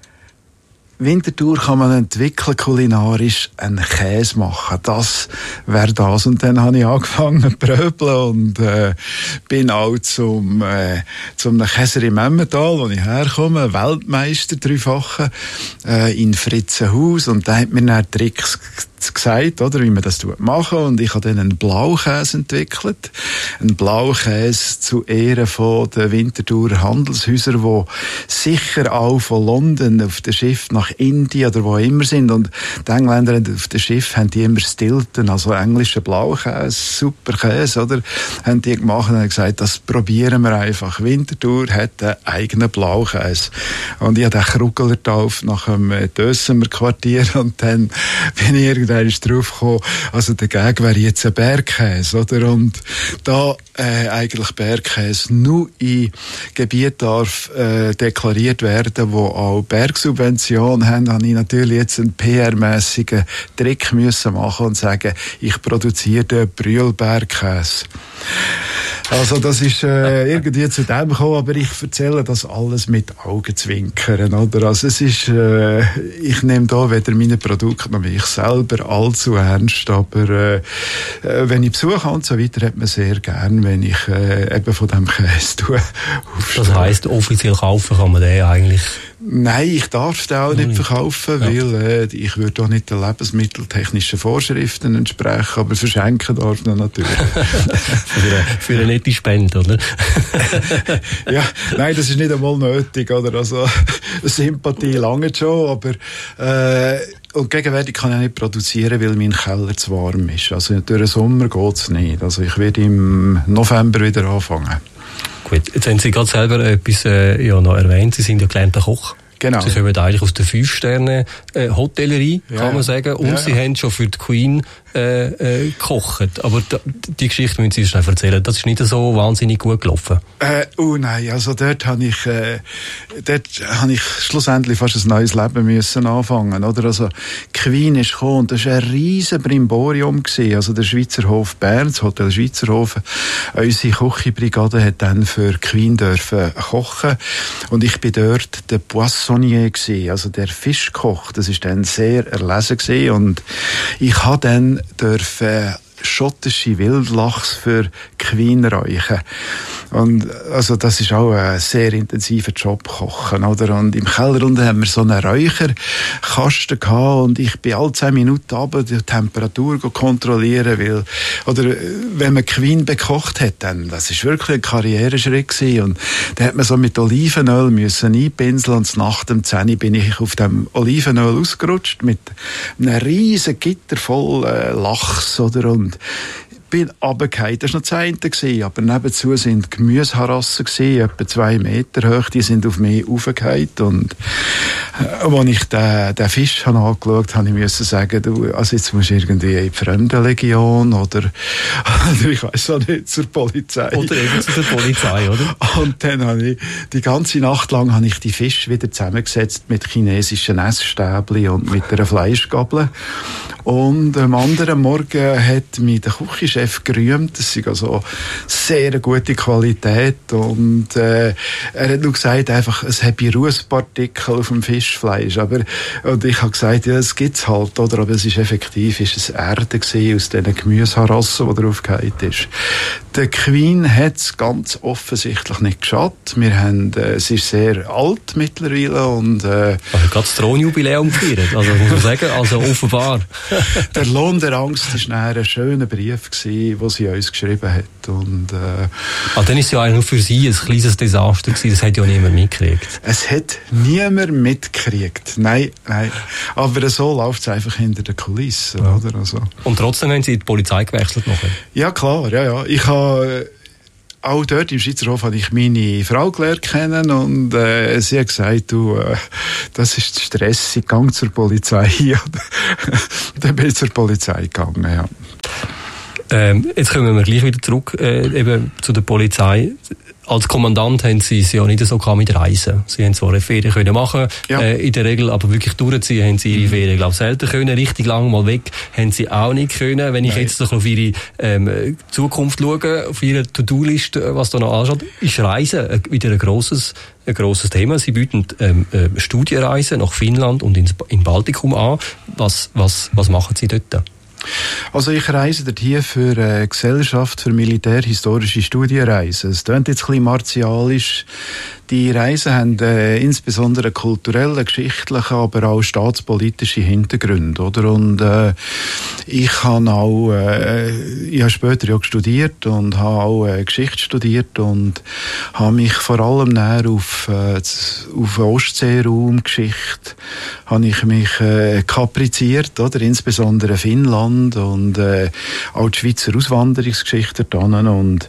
Winterthur kann man entwickeln, kulinarisch einen Käse machen. Das wäre das. Und dann habe ich angefangen zu pröbeln und äh, bin auch zum, äh, zum Käser im Emmental, wo ich herkomme, Weltmeister, dreifache, äh, in Fritzenhaus. Und da hat mir dann Tricks gesagt, oder, wie man das machen. Und ich habe dann einen Blaukäse entwickelt. Einen Blaukäse zu Ehren von den Winterthurer Handelshäusern, die sicher auch von London auf dem Schiff nach Indien oder wo immer sind. Und die Engländer auf dem Schiff haben die immer Stilton, also englischen Blaukäse, super Käse, oder, haben die gemacht und haben gesagt, das probieren wir einfach. Winterthur hat einen eigenen Blaukäse. Und ich habe den Krugler getauft nach dem Dössemer Quartier und dann bin ich irgendwann ist drauf gekommen, also der Gag wäre jetzt ein Bergkäse, oder? Und da äh, eigentlich Bergkäse nur in Gebieten darf äh, deklariert werden, wo auch Bergsubventionen haben, habe ich natürlich jetzt einen P R-mässigen Trick müssen machen und sagen, ich produziere den Brühlbergkäse. Also das ist äh, irgendwie zu dem gekommen, aber ich erzähle das alles mit Augenzwinkern, oder? Also es ist, äh, ich nehme da weder meine Produkte noch mich selber allzu ernst, aber äh, wenn ich Besuch habe und so weiter, hat man sehr gern, wenn ich äh, eben von dem Käse tue. Das heisst, offiziell kaufen kann man den eigentlich? Nein, ich darf den auch nicht verkaufen, ja. weil äh, ich würde auch nicht den lebensmitteltechnischen Vorschriften entsprechen, aber verschenken darf man natürlich. für, eine, für eine nette Spende, oder? Ja, nein, das ist nicht einmal nötig, oder? Also, Sympathie lange schon, aber äh, und gegenwärtig kann ich nicht produzieren, weil mein Keller zu warm ist. Also durch den Sommer geht's nicht. Also ich werde im November wieder anfangen. Gut, jetzt haben Sie gerade selber etwas äh, ja, noch erwähnt. Sie sind ja gelernter Koch. Genau. Sie kommen eigentlich aus der Fünf-Sterne-Hotellerie, äh, kann ja. man sagen. Und ja. Sie haben schon für die Queen äh, äh, gekocht. Aber da, die Geschichte müssen Sie schnell erzählen. Das ist nicht so wahnsinnig gut gelaufen. Äh, oh nein, also dort habe ich, äh, dort habe ich schlussendlich fast ein neues Leben müssen anfangen, oder? Also, Queen ist gekommen und das war ein riesen Brimborium gewesen. Also der Schweizer Hof Bern, das Hotel Schweizerhofen. Unsere Küchenbrigade hat dann für Queen dürfen kochen. Und ich bin dort der Poissonnier gewesen, also der Fischkoch. Das ist dann sehr erlesen gewesen. Und ich habe dann dürfen schottische Wildlachs für Queen räuchen. Und also das ist auch ein sehr intensiver Job, kochen, oder? Und im Keller unten haben wir so einen Räucherkasten gehabt und ich bin alle zehn Minuten runter die Temperatur kontrollieren, weil, oder wenn man Queen bekocht hat, dann, das ist wirklich ein Karriereschritt gewesen. Und da hat man so mit Olivenöl müssen einpinseln und nach dem zehn bin ich auf dem Olivenöl ausgerutscht mit einem riesen Gitter voll äh, Lachs, oder? Und bin runtergefallen. Das war noch das eine gewesen, aber nebenzu sind Gemüseharassen gewesen, etwa zwei Meter hoch, die sind auf mich raufgefallen. Und äh, als ich den, den Fisch habe angeschaut habe, musste ich sagen, du, also jetzt musst du irgendwie in die Fremdenlegion oder, oder ich weiss auch nicht, zur Polizei. Oder eben zur Polizei, oder? Und dann habe ich, die ganze Nacht lang habe ich die Fische wieder zusammengesetzt mit chinesischen Essstäbchen und mit einer Fleischgabel. Und am anderen Morgen hat mich der Küchenchef gerühmt. Das ist also sehr gute Qualität. Und äh, er hat nur gesagt, einfach, es habe Rußpartikel auf dem Fischfleisch. Aber, und ich habe gesagt, ja, das gibt's halt, oder? Aber es ist effektiv, ist es Erde gewesen, aus diesen Gemüseharassen, die draufgefallen ist. Der Queen hat es ganz offensichtlich nicht geschadet. Wir haben, äh, es ist sehr alt mittlerweile. Und, äh, also gerade das Thronjubiläum gefeiert. Also muss man sagen, also offenbar. Der Lohn der Angst war ein schöner Brief, den sie uns geschrieben hat. Und, äh, ah, dann war es ja eigentlich nur für sie ein kleines Desaster gewesen. Das hat ja niemand mitgekriegt. Es hat niemand mitgekriegt. Nein, nein. Aber so läuft es einfach hinter den Kulissen. Ja. Oder? Also. Und trotzdem haben Sie die Polizei gewechselt nachher? Ja, klar. Ja, ja. Ich habe... Auch dort im Schweizerhof habe ich meine Frau gelernt kennen und äh, sie hat gesagt, du, äh, das ist stressig, gang zur Polizei. Dann bin ich zur Polizei gegangen, ja. Ähm, jetzt kommen wir gleich wieder zurück äh, eben zu der Polizei. Als Kommandant haben Sie es ja nicht so gehabt mit Reisen. Sie haben zwar eine Ferien können machen, ja. äh, in der Regel, aber wirklich durchziehen haben Sie Ihre Ferien, glaube ich, selten können. Richtig lang mal weg haben Sie auch nicht können. Wenn ich Nein. jetzt so auf Ihre ähm, Zukunft schaue, auf Ihre To-Do-Liste, was da noch anschaut, ist Reisen wieder ein grosses, ein grosses Thema. Sie bieten ähm, äh, Studienreisen nach Finnland und ins in Baltikum an. Was, was, was machen Sie dort? Also ich reise dort hier für eine Gesellschaft für militärhistorische Studienreisen. Es klingt jetzt ein bisschen martialisch. Die Reisen haben äh, insbesondere kulturelle, geschichtliche, aber auch staatspolitische Hintergründe, oder? Und äh, ich habe auch, äh, ich habe später ja studiert und habe auch äh, Geschichte studiert und habe mich vor allem näher auf äh, auf den Ostseeraum, Geschichte, habe ich mich äh, kapriziert, oder? Insbesondere Finnland und äh, auch die Schweizer Auswanderungsgeschichte dort und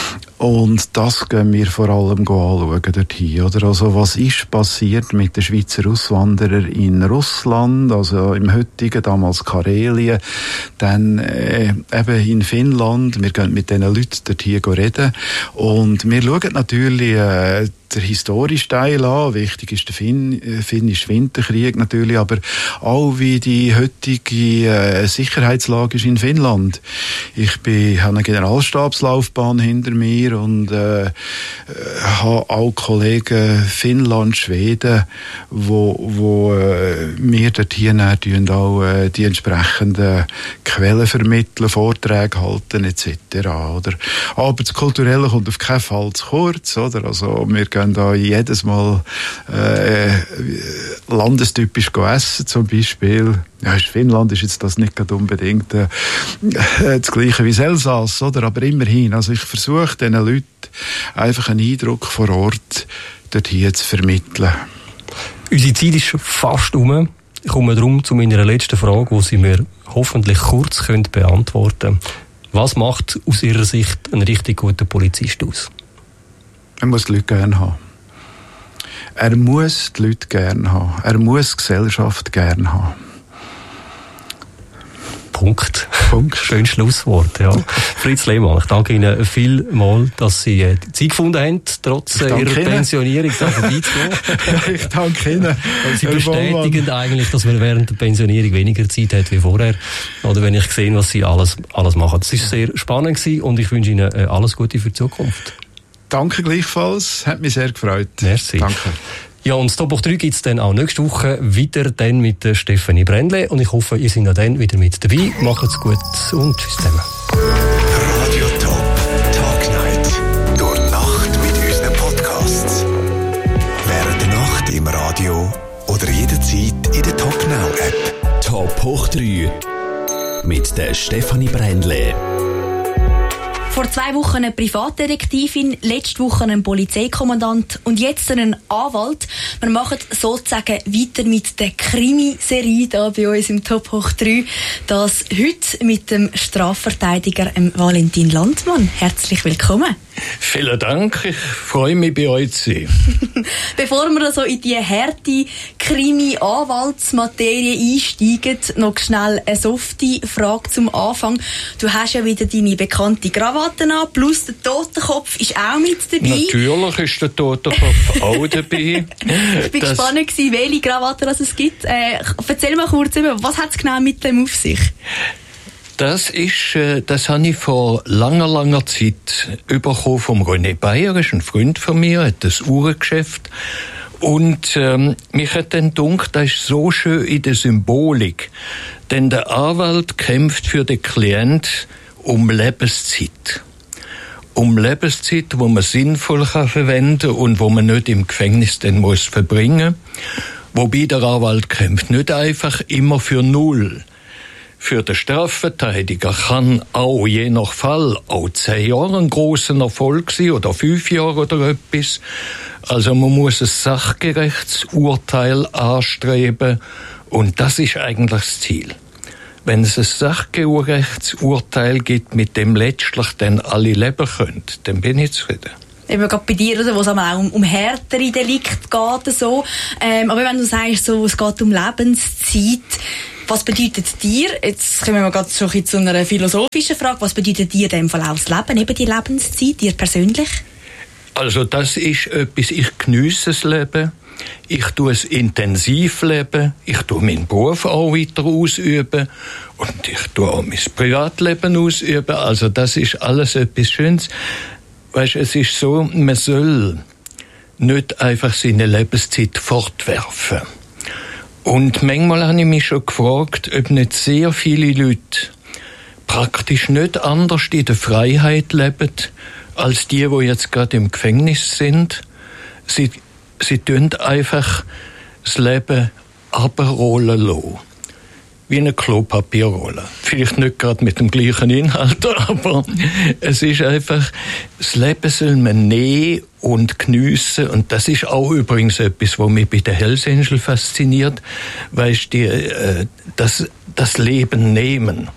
Und das gehen wir vor allem anschauen dorthin, oder? Also, was ist passiert mit den Schweizer Auswanderern in Russland, also im heutigen, damals Karelien, dann äh, eben in Finnland. Wir gehen mit diesen Leuten dorthin reden. Und wir schauen natürlich äh, der historische Teil an. Wichtig ist der Finn, äh, finnische Winterkrieg natürlich, aber auch wie die heutige äh, Sicherheitslage ist in Finnland. Ich bin, habe eine Generalstabslaufbahn hinter mir und äh, habe auch Kollegen Finnland, Schweden, wo, wo äh, mir dort hier auch äh, die entsprechenden Quellen vermitteln, Vorträge halten et cetera. Oder? Aber das Kulturelle kommt auf keinen Fall zu kurz. Oder? Also wir gehen da jedes Mal äh, landestypisch essen zum Beispiel. Ja, Finnland ist jetzt das nicht gerade unbedingt äh, das Gleiche wie Elsass, oder? Aber immerhin. Also ich versuche diesen Leuten einfach einen Eindruck vor Ort dort hier zu vermitteln. Unsere Zeit ist fast um. Ich komme darum zu meiner letzten Frage, die Sie mir hoffentlich kurz können beantworten können. Was macht aus Ihrer Sicht einen richtig guten Polizist aus? Er muss die Leute gerne haben. Er muss die Leute gerne haben. Er muss die Gesellschaft gerne haben. Punkt. Punkt. Schönes Schlusswort, ja. Fritz Lehmann, ich danke Ihnen vielmals, dass Sie die Zeit gefunden haben, trotz Ihrer Ihnen. Pensionierung da vorbeizugehen. Ich danke Ihnen. Sie bestätigen eigentlich, dass man während der Pensionierung weniger Zeit hat wie vorher. Oder wenn ich sehe, was Sie alles, alles machen. Das war sehr spannend gewesen und ich wünsche Ihnen alles Gute für die Zukunft. Danke gleichfalls, hat mich sehr gefreut. Merci. Danke. Ja, und das Top drei gibt es dann auch nächste Woche wieder dann mit der Stefanie Brändle und ich hoffe, ihr seid auch dann wieder mit dabei. Macht's gut und tschüss zusammen. Radio Top Tag Night. Durch die Nacht mit unseren Podcasts. Während der Nacht im Radio oder jederzeit in der Top Now App. Top hoch drei mit der Stefanie Brändle. Vor zwei Wochen eine Privatdetektivin, letzte Woche ein Polizeikommandant und jetzt ein Anwalt. Wir machen sozusagen weiter mit der Krimiserie hier bei uns im Top hoch drei. Das heute mit dem Strafverteidiger Valentin Landmann. Herzlich willkommen. Vielen Dank, ich freue mich, bei euch zu sein. Bevor wir also in die harte Krimi-Anwaltsmaterie einsteigen, noch schnell eine softe Frage zum Anfang. Du hast ja wieder deine bekannte Krawatte an, plus der Totenkopf ist auch mit dabei. Natürlich ist der Totenkopf auch dabei. Ich bin das gespannt gewesen, welche Krawatte es gibt. Äh, erzähl mal kurz, was hat es genau mit dem auf sich? Das ist, äh, das habe ich vor langer, langer Zeit bekommen vom René Bayer, ist ein Freund von mir, hat ein Uhrengeschäft. Und ähm, mich hat dann gedacht, das ist so schön in der Symbolik. Denn der Anwalt kämpft für den Klient um Lebenszeit. Um Lebenszeit, wo man sinnvoll kann verwenden und wo man nicht im Gefängnis dann muss verbringen. Wobei der Anwalt kämpft nicht einfach immer für null. Für den Strafverteidiger kann auch je nach Fall auch zehn Jahre ein grosser Erfolg sein oder fünf Jahre oder etwas. Also man muss ein sachgerechtes Urteil anstreben und das ist eigentlich das Ziel. Wenn es ein sachgerechtes Urteil gibt, mit dem letztlich dann alle leben können, dann bin ich zufrieden. Eben gerade bei dir, wo es auch um, um härtere Delikte geht. So. Ähm, aber wenn du sagst, so, es geht um Lebenszeit, was bedeutet dir, jetzt kommen wir gerade so ein bisschen zu einer philosophischen Frage, was bedeutet dir in dem Fall auch das Leben, eben die Lebenszeit, dir persönlich? Also das ist etwas, ich geniesse das Leben, ich tue es intensiv leben, ich tue meinen Beruf auch weiter ausüben und ich tue auch mein Privatleben ausüben, also das ist alles etwas Schönes. Weißt, es ist so, man soll nicht einfach seine Lebenszeit fortwerfen. Und manchmal habe ich mich schon gefragt, ob nicht sehr viele Leute praktisch nicht anders in der Freiheit leben, als die, die jetzt gerade im Gefängnis sind. Sie, sie tun einfach das Leben abrollen lassen. Wie eine Klopapierrolle. Vielleicht nicht gerade mit dem gleichen Inhalt, aber es ist einfach, das Leben soll man nehmen und geniessen. Und das ist auch übrigens etwas, was mich bei den Hells Angels fasziniert. Weißt du, äh, das, das Leben nehmen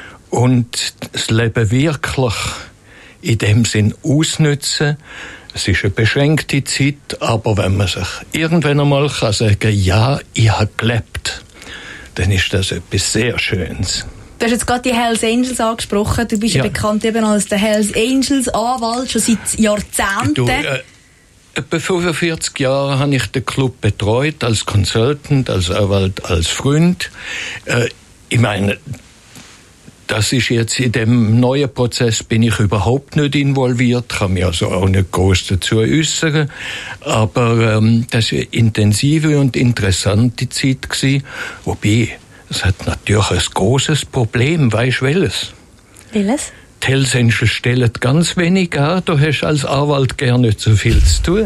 und das Leben wirklich in dem Sinn ausnutzen. Es ist eine beschränkte Zeit, aber wenn man sich irgendwann einmal kann sagen, ja, ich habe gelebt, dann ist das etwas sehr Schönes. Du hast jetzt gerade die Hells Angels angesprochen. Du bist ja, ja bekannt eben als der Hells Angels Anwalt, schon seit Jahrzehnten. Du, äh, etwa fünfundvierzig Jahre habe ich den Club betreut, als Consultant, als Anwalt, als Freund. Äh, ich meine, das ist jetzt in dem neuen Prozess bin ich überhaupt nicht involviert, kann mich also auch nicht groß dazu äußern. Aber ähm, das war eine intensive und interessante Zeit gewesen. Wobei, es hat natürlich ein großes Problem, weißt du welches? Welches? Die Hells Angels stellen ganz wenig an, du hast als Anwalt gar nicht so viel zu tun.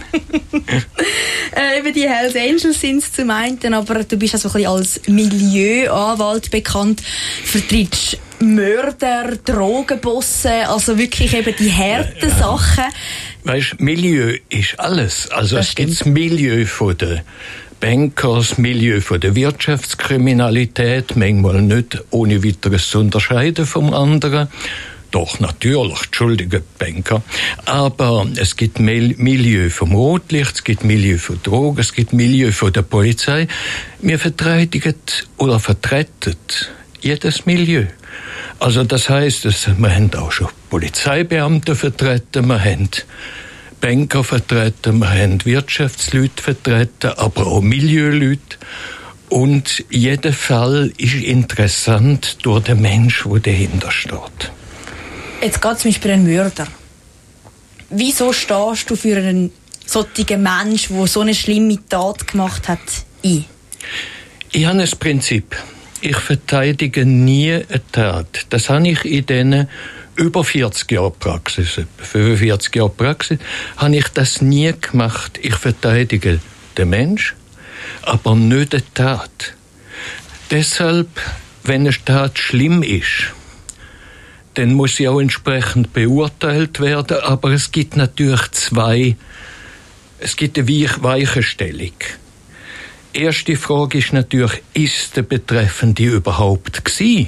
äh, eben die Hells Angels sind es zum einen, aber du bist also ein bisschen als Milieuanwalt bekannt, vertrittst Mörder, Drogenbosse, also wirklich eben die harten ja, ja. Sachen. Weißt, Milieu ist alles. Also das es gibt das Milieu von der Banker, das Milieu von der Wirtschaftskriminalität, manchmal nicht ohne weiteres zu unterscheiden vom anderen. Doch, natürlich, entschuldige Banker. Aber es gibt Milieu vom Rotlicht, es gibt Milieu von Drogen, es gibt Milieu von der Polizei. Wir verteidigen oder vertreten jedes Milieu. Also das heisst, wir haben auch schon Polizeibeamte vertreten, wir haben Banker vertreten, wir haben Wirtschaftsleute vertreten, aber auch Milieuleute. Und jeder Fall ist interessant durch den Mensch, der dahinter steht. Jetzt geht zum Beispiel ein Mörder. Wieso stehst du für einen solchen Menschen, der so eine schlimme Tat gemacht hat, ein? Ich habe ein Prinzip. ich verteidige nie eine Tat. Das habe ich in diesen über vierzig Jahre Praxis, etwa fünfundvierzig Jahre Praxis, habe ich das nie gemacht. Ich verteidige den Mensch, aber nicht eine Tat. Deshalb, wenn eine Tat schlimm ist, dann muss sie auch entsprechend beurteilt werden, aber es gibt natürlich zwei, es gibt eine Weichenstellung. Erste Frage ist natürlich, ist der Betreffende überhaupt gsi?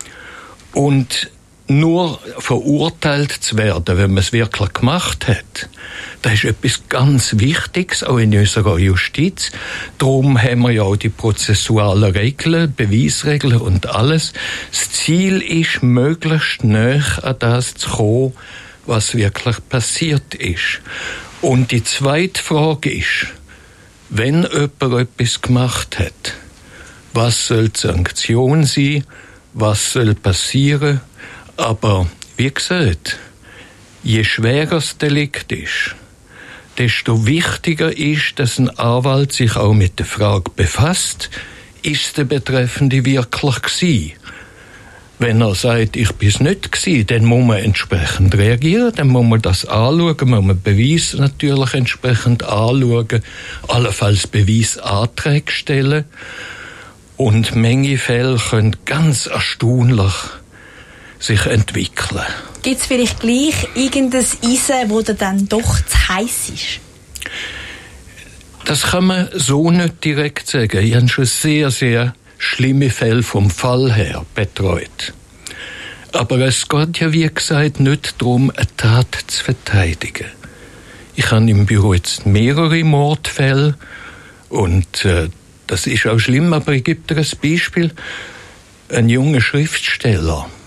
Und nur verurteilt zu werden, wenn man es wirklich gemacht hat, das ist etwas ganz Wichtiges, auch in unserer Justiz. Darum haben wir ja auch die prozessualen Regeln, Beweisregeln und alles. Das Ziel ist, möglichst nahe an das zu kommen, was wirklich passiert ist. Und die zweite Frage ist, wenn jemand etwas gemacht hat, was soll die Sanktion sein, was soll passieren? Aber, wie gesagt, je schwerer das Delikt ist, desto wichtiger ist, dass ein Anwalt sich auch mit der Frage befasst, ist der Betreffende wirklich gsi? Wenn er sagt, ich bin's nicht gsi, dann muss man entsprechend reagieren, dann muss man das anschauen, muss man Beweis natürlich entsprechend anschauen, allenfalls Beweisanträge stellen. Und Menge Fälle können ganz erstaunlich sich entwickeln. Gibt es vielleicht gleich irgendein Eisen, wo dann doch zu heiß ist? Das kann man so nicht direkt sagen. Ich habe schon sehr, sehr schlimme Fälle vom Fall her betreut. Aber es geht ja, wie gesagt, nicht darum, eine Tat zu verteidigen. Ich habe im Büro jetzt mehrere Mordfälle und äh, das ist auch schlimm, aber ich gebe dir ein Beispiel. Ein junger Schriftsteller,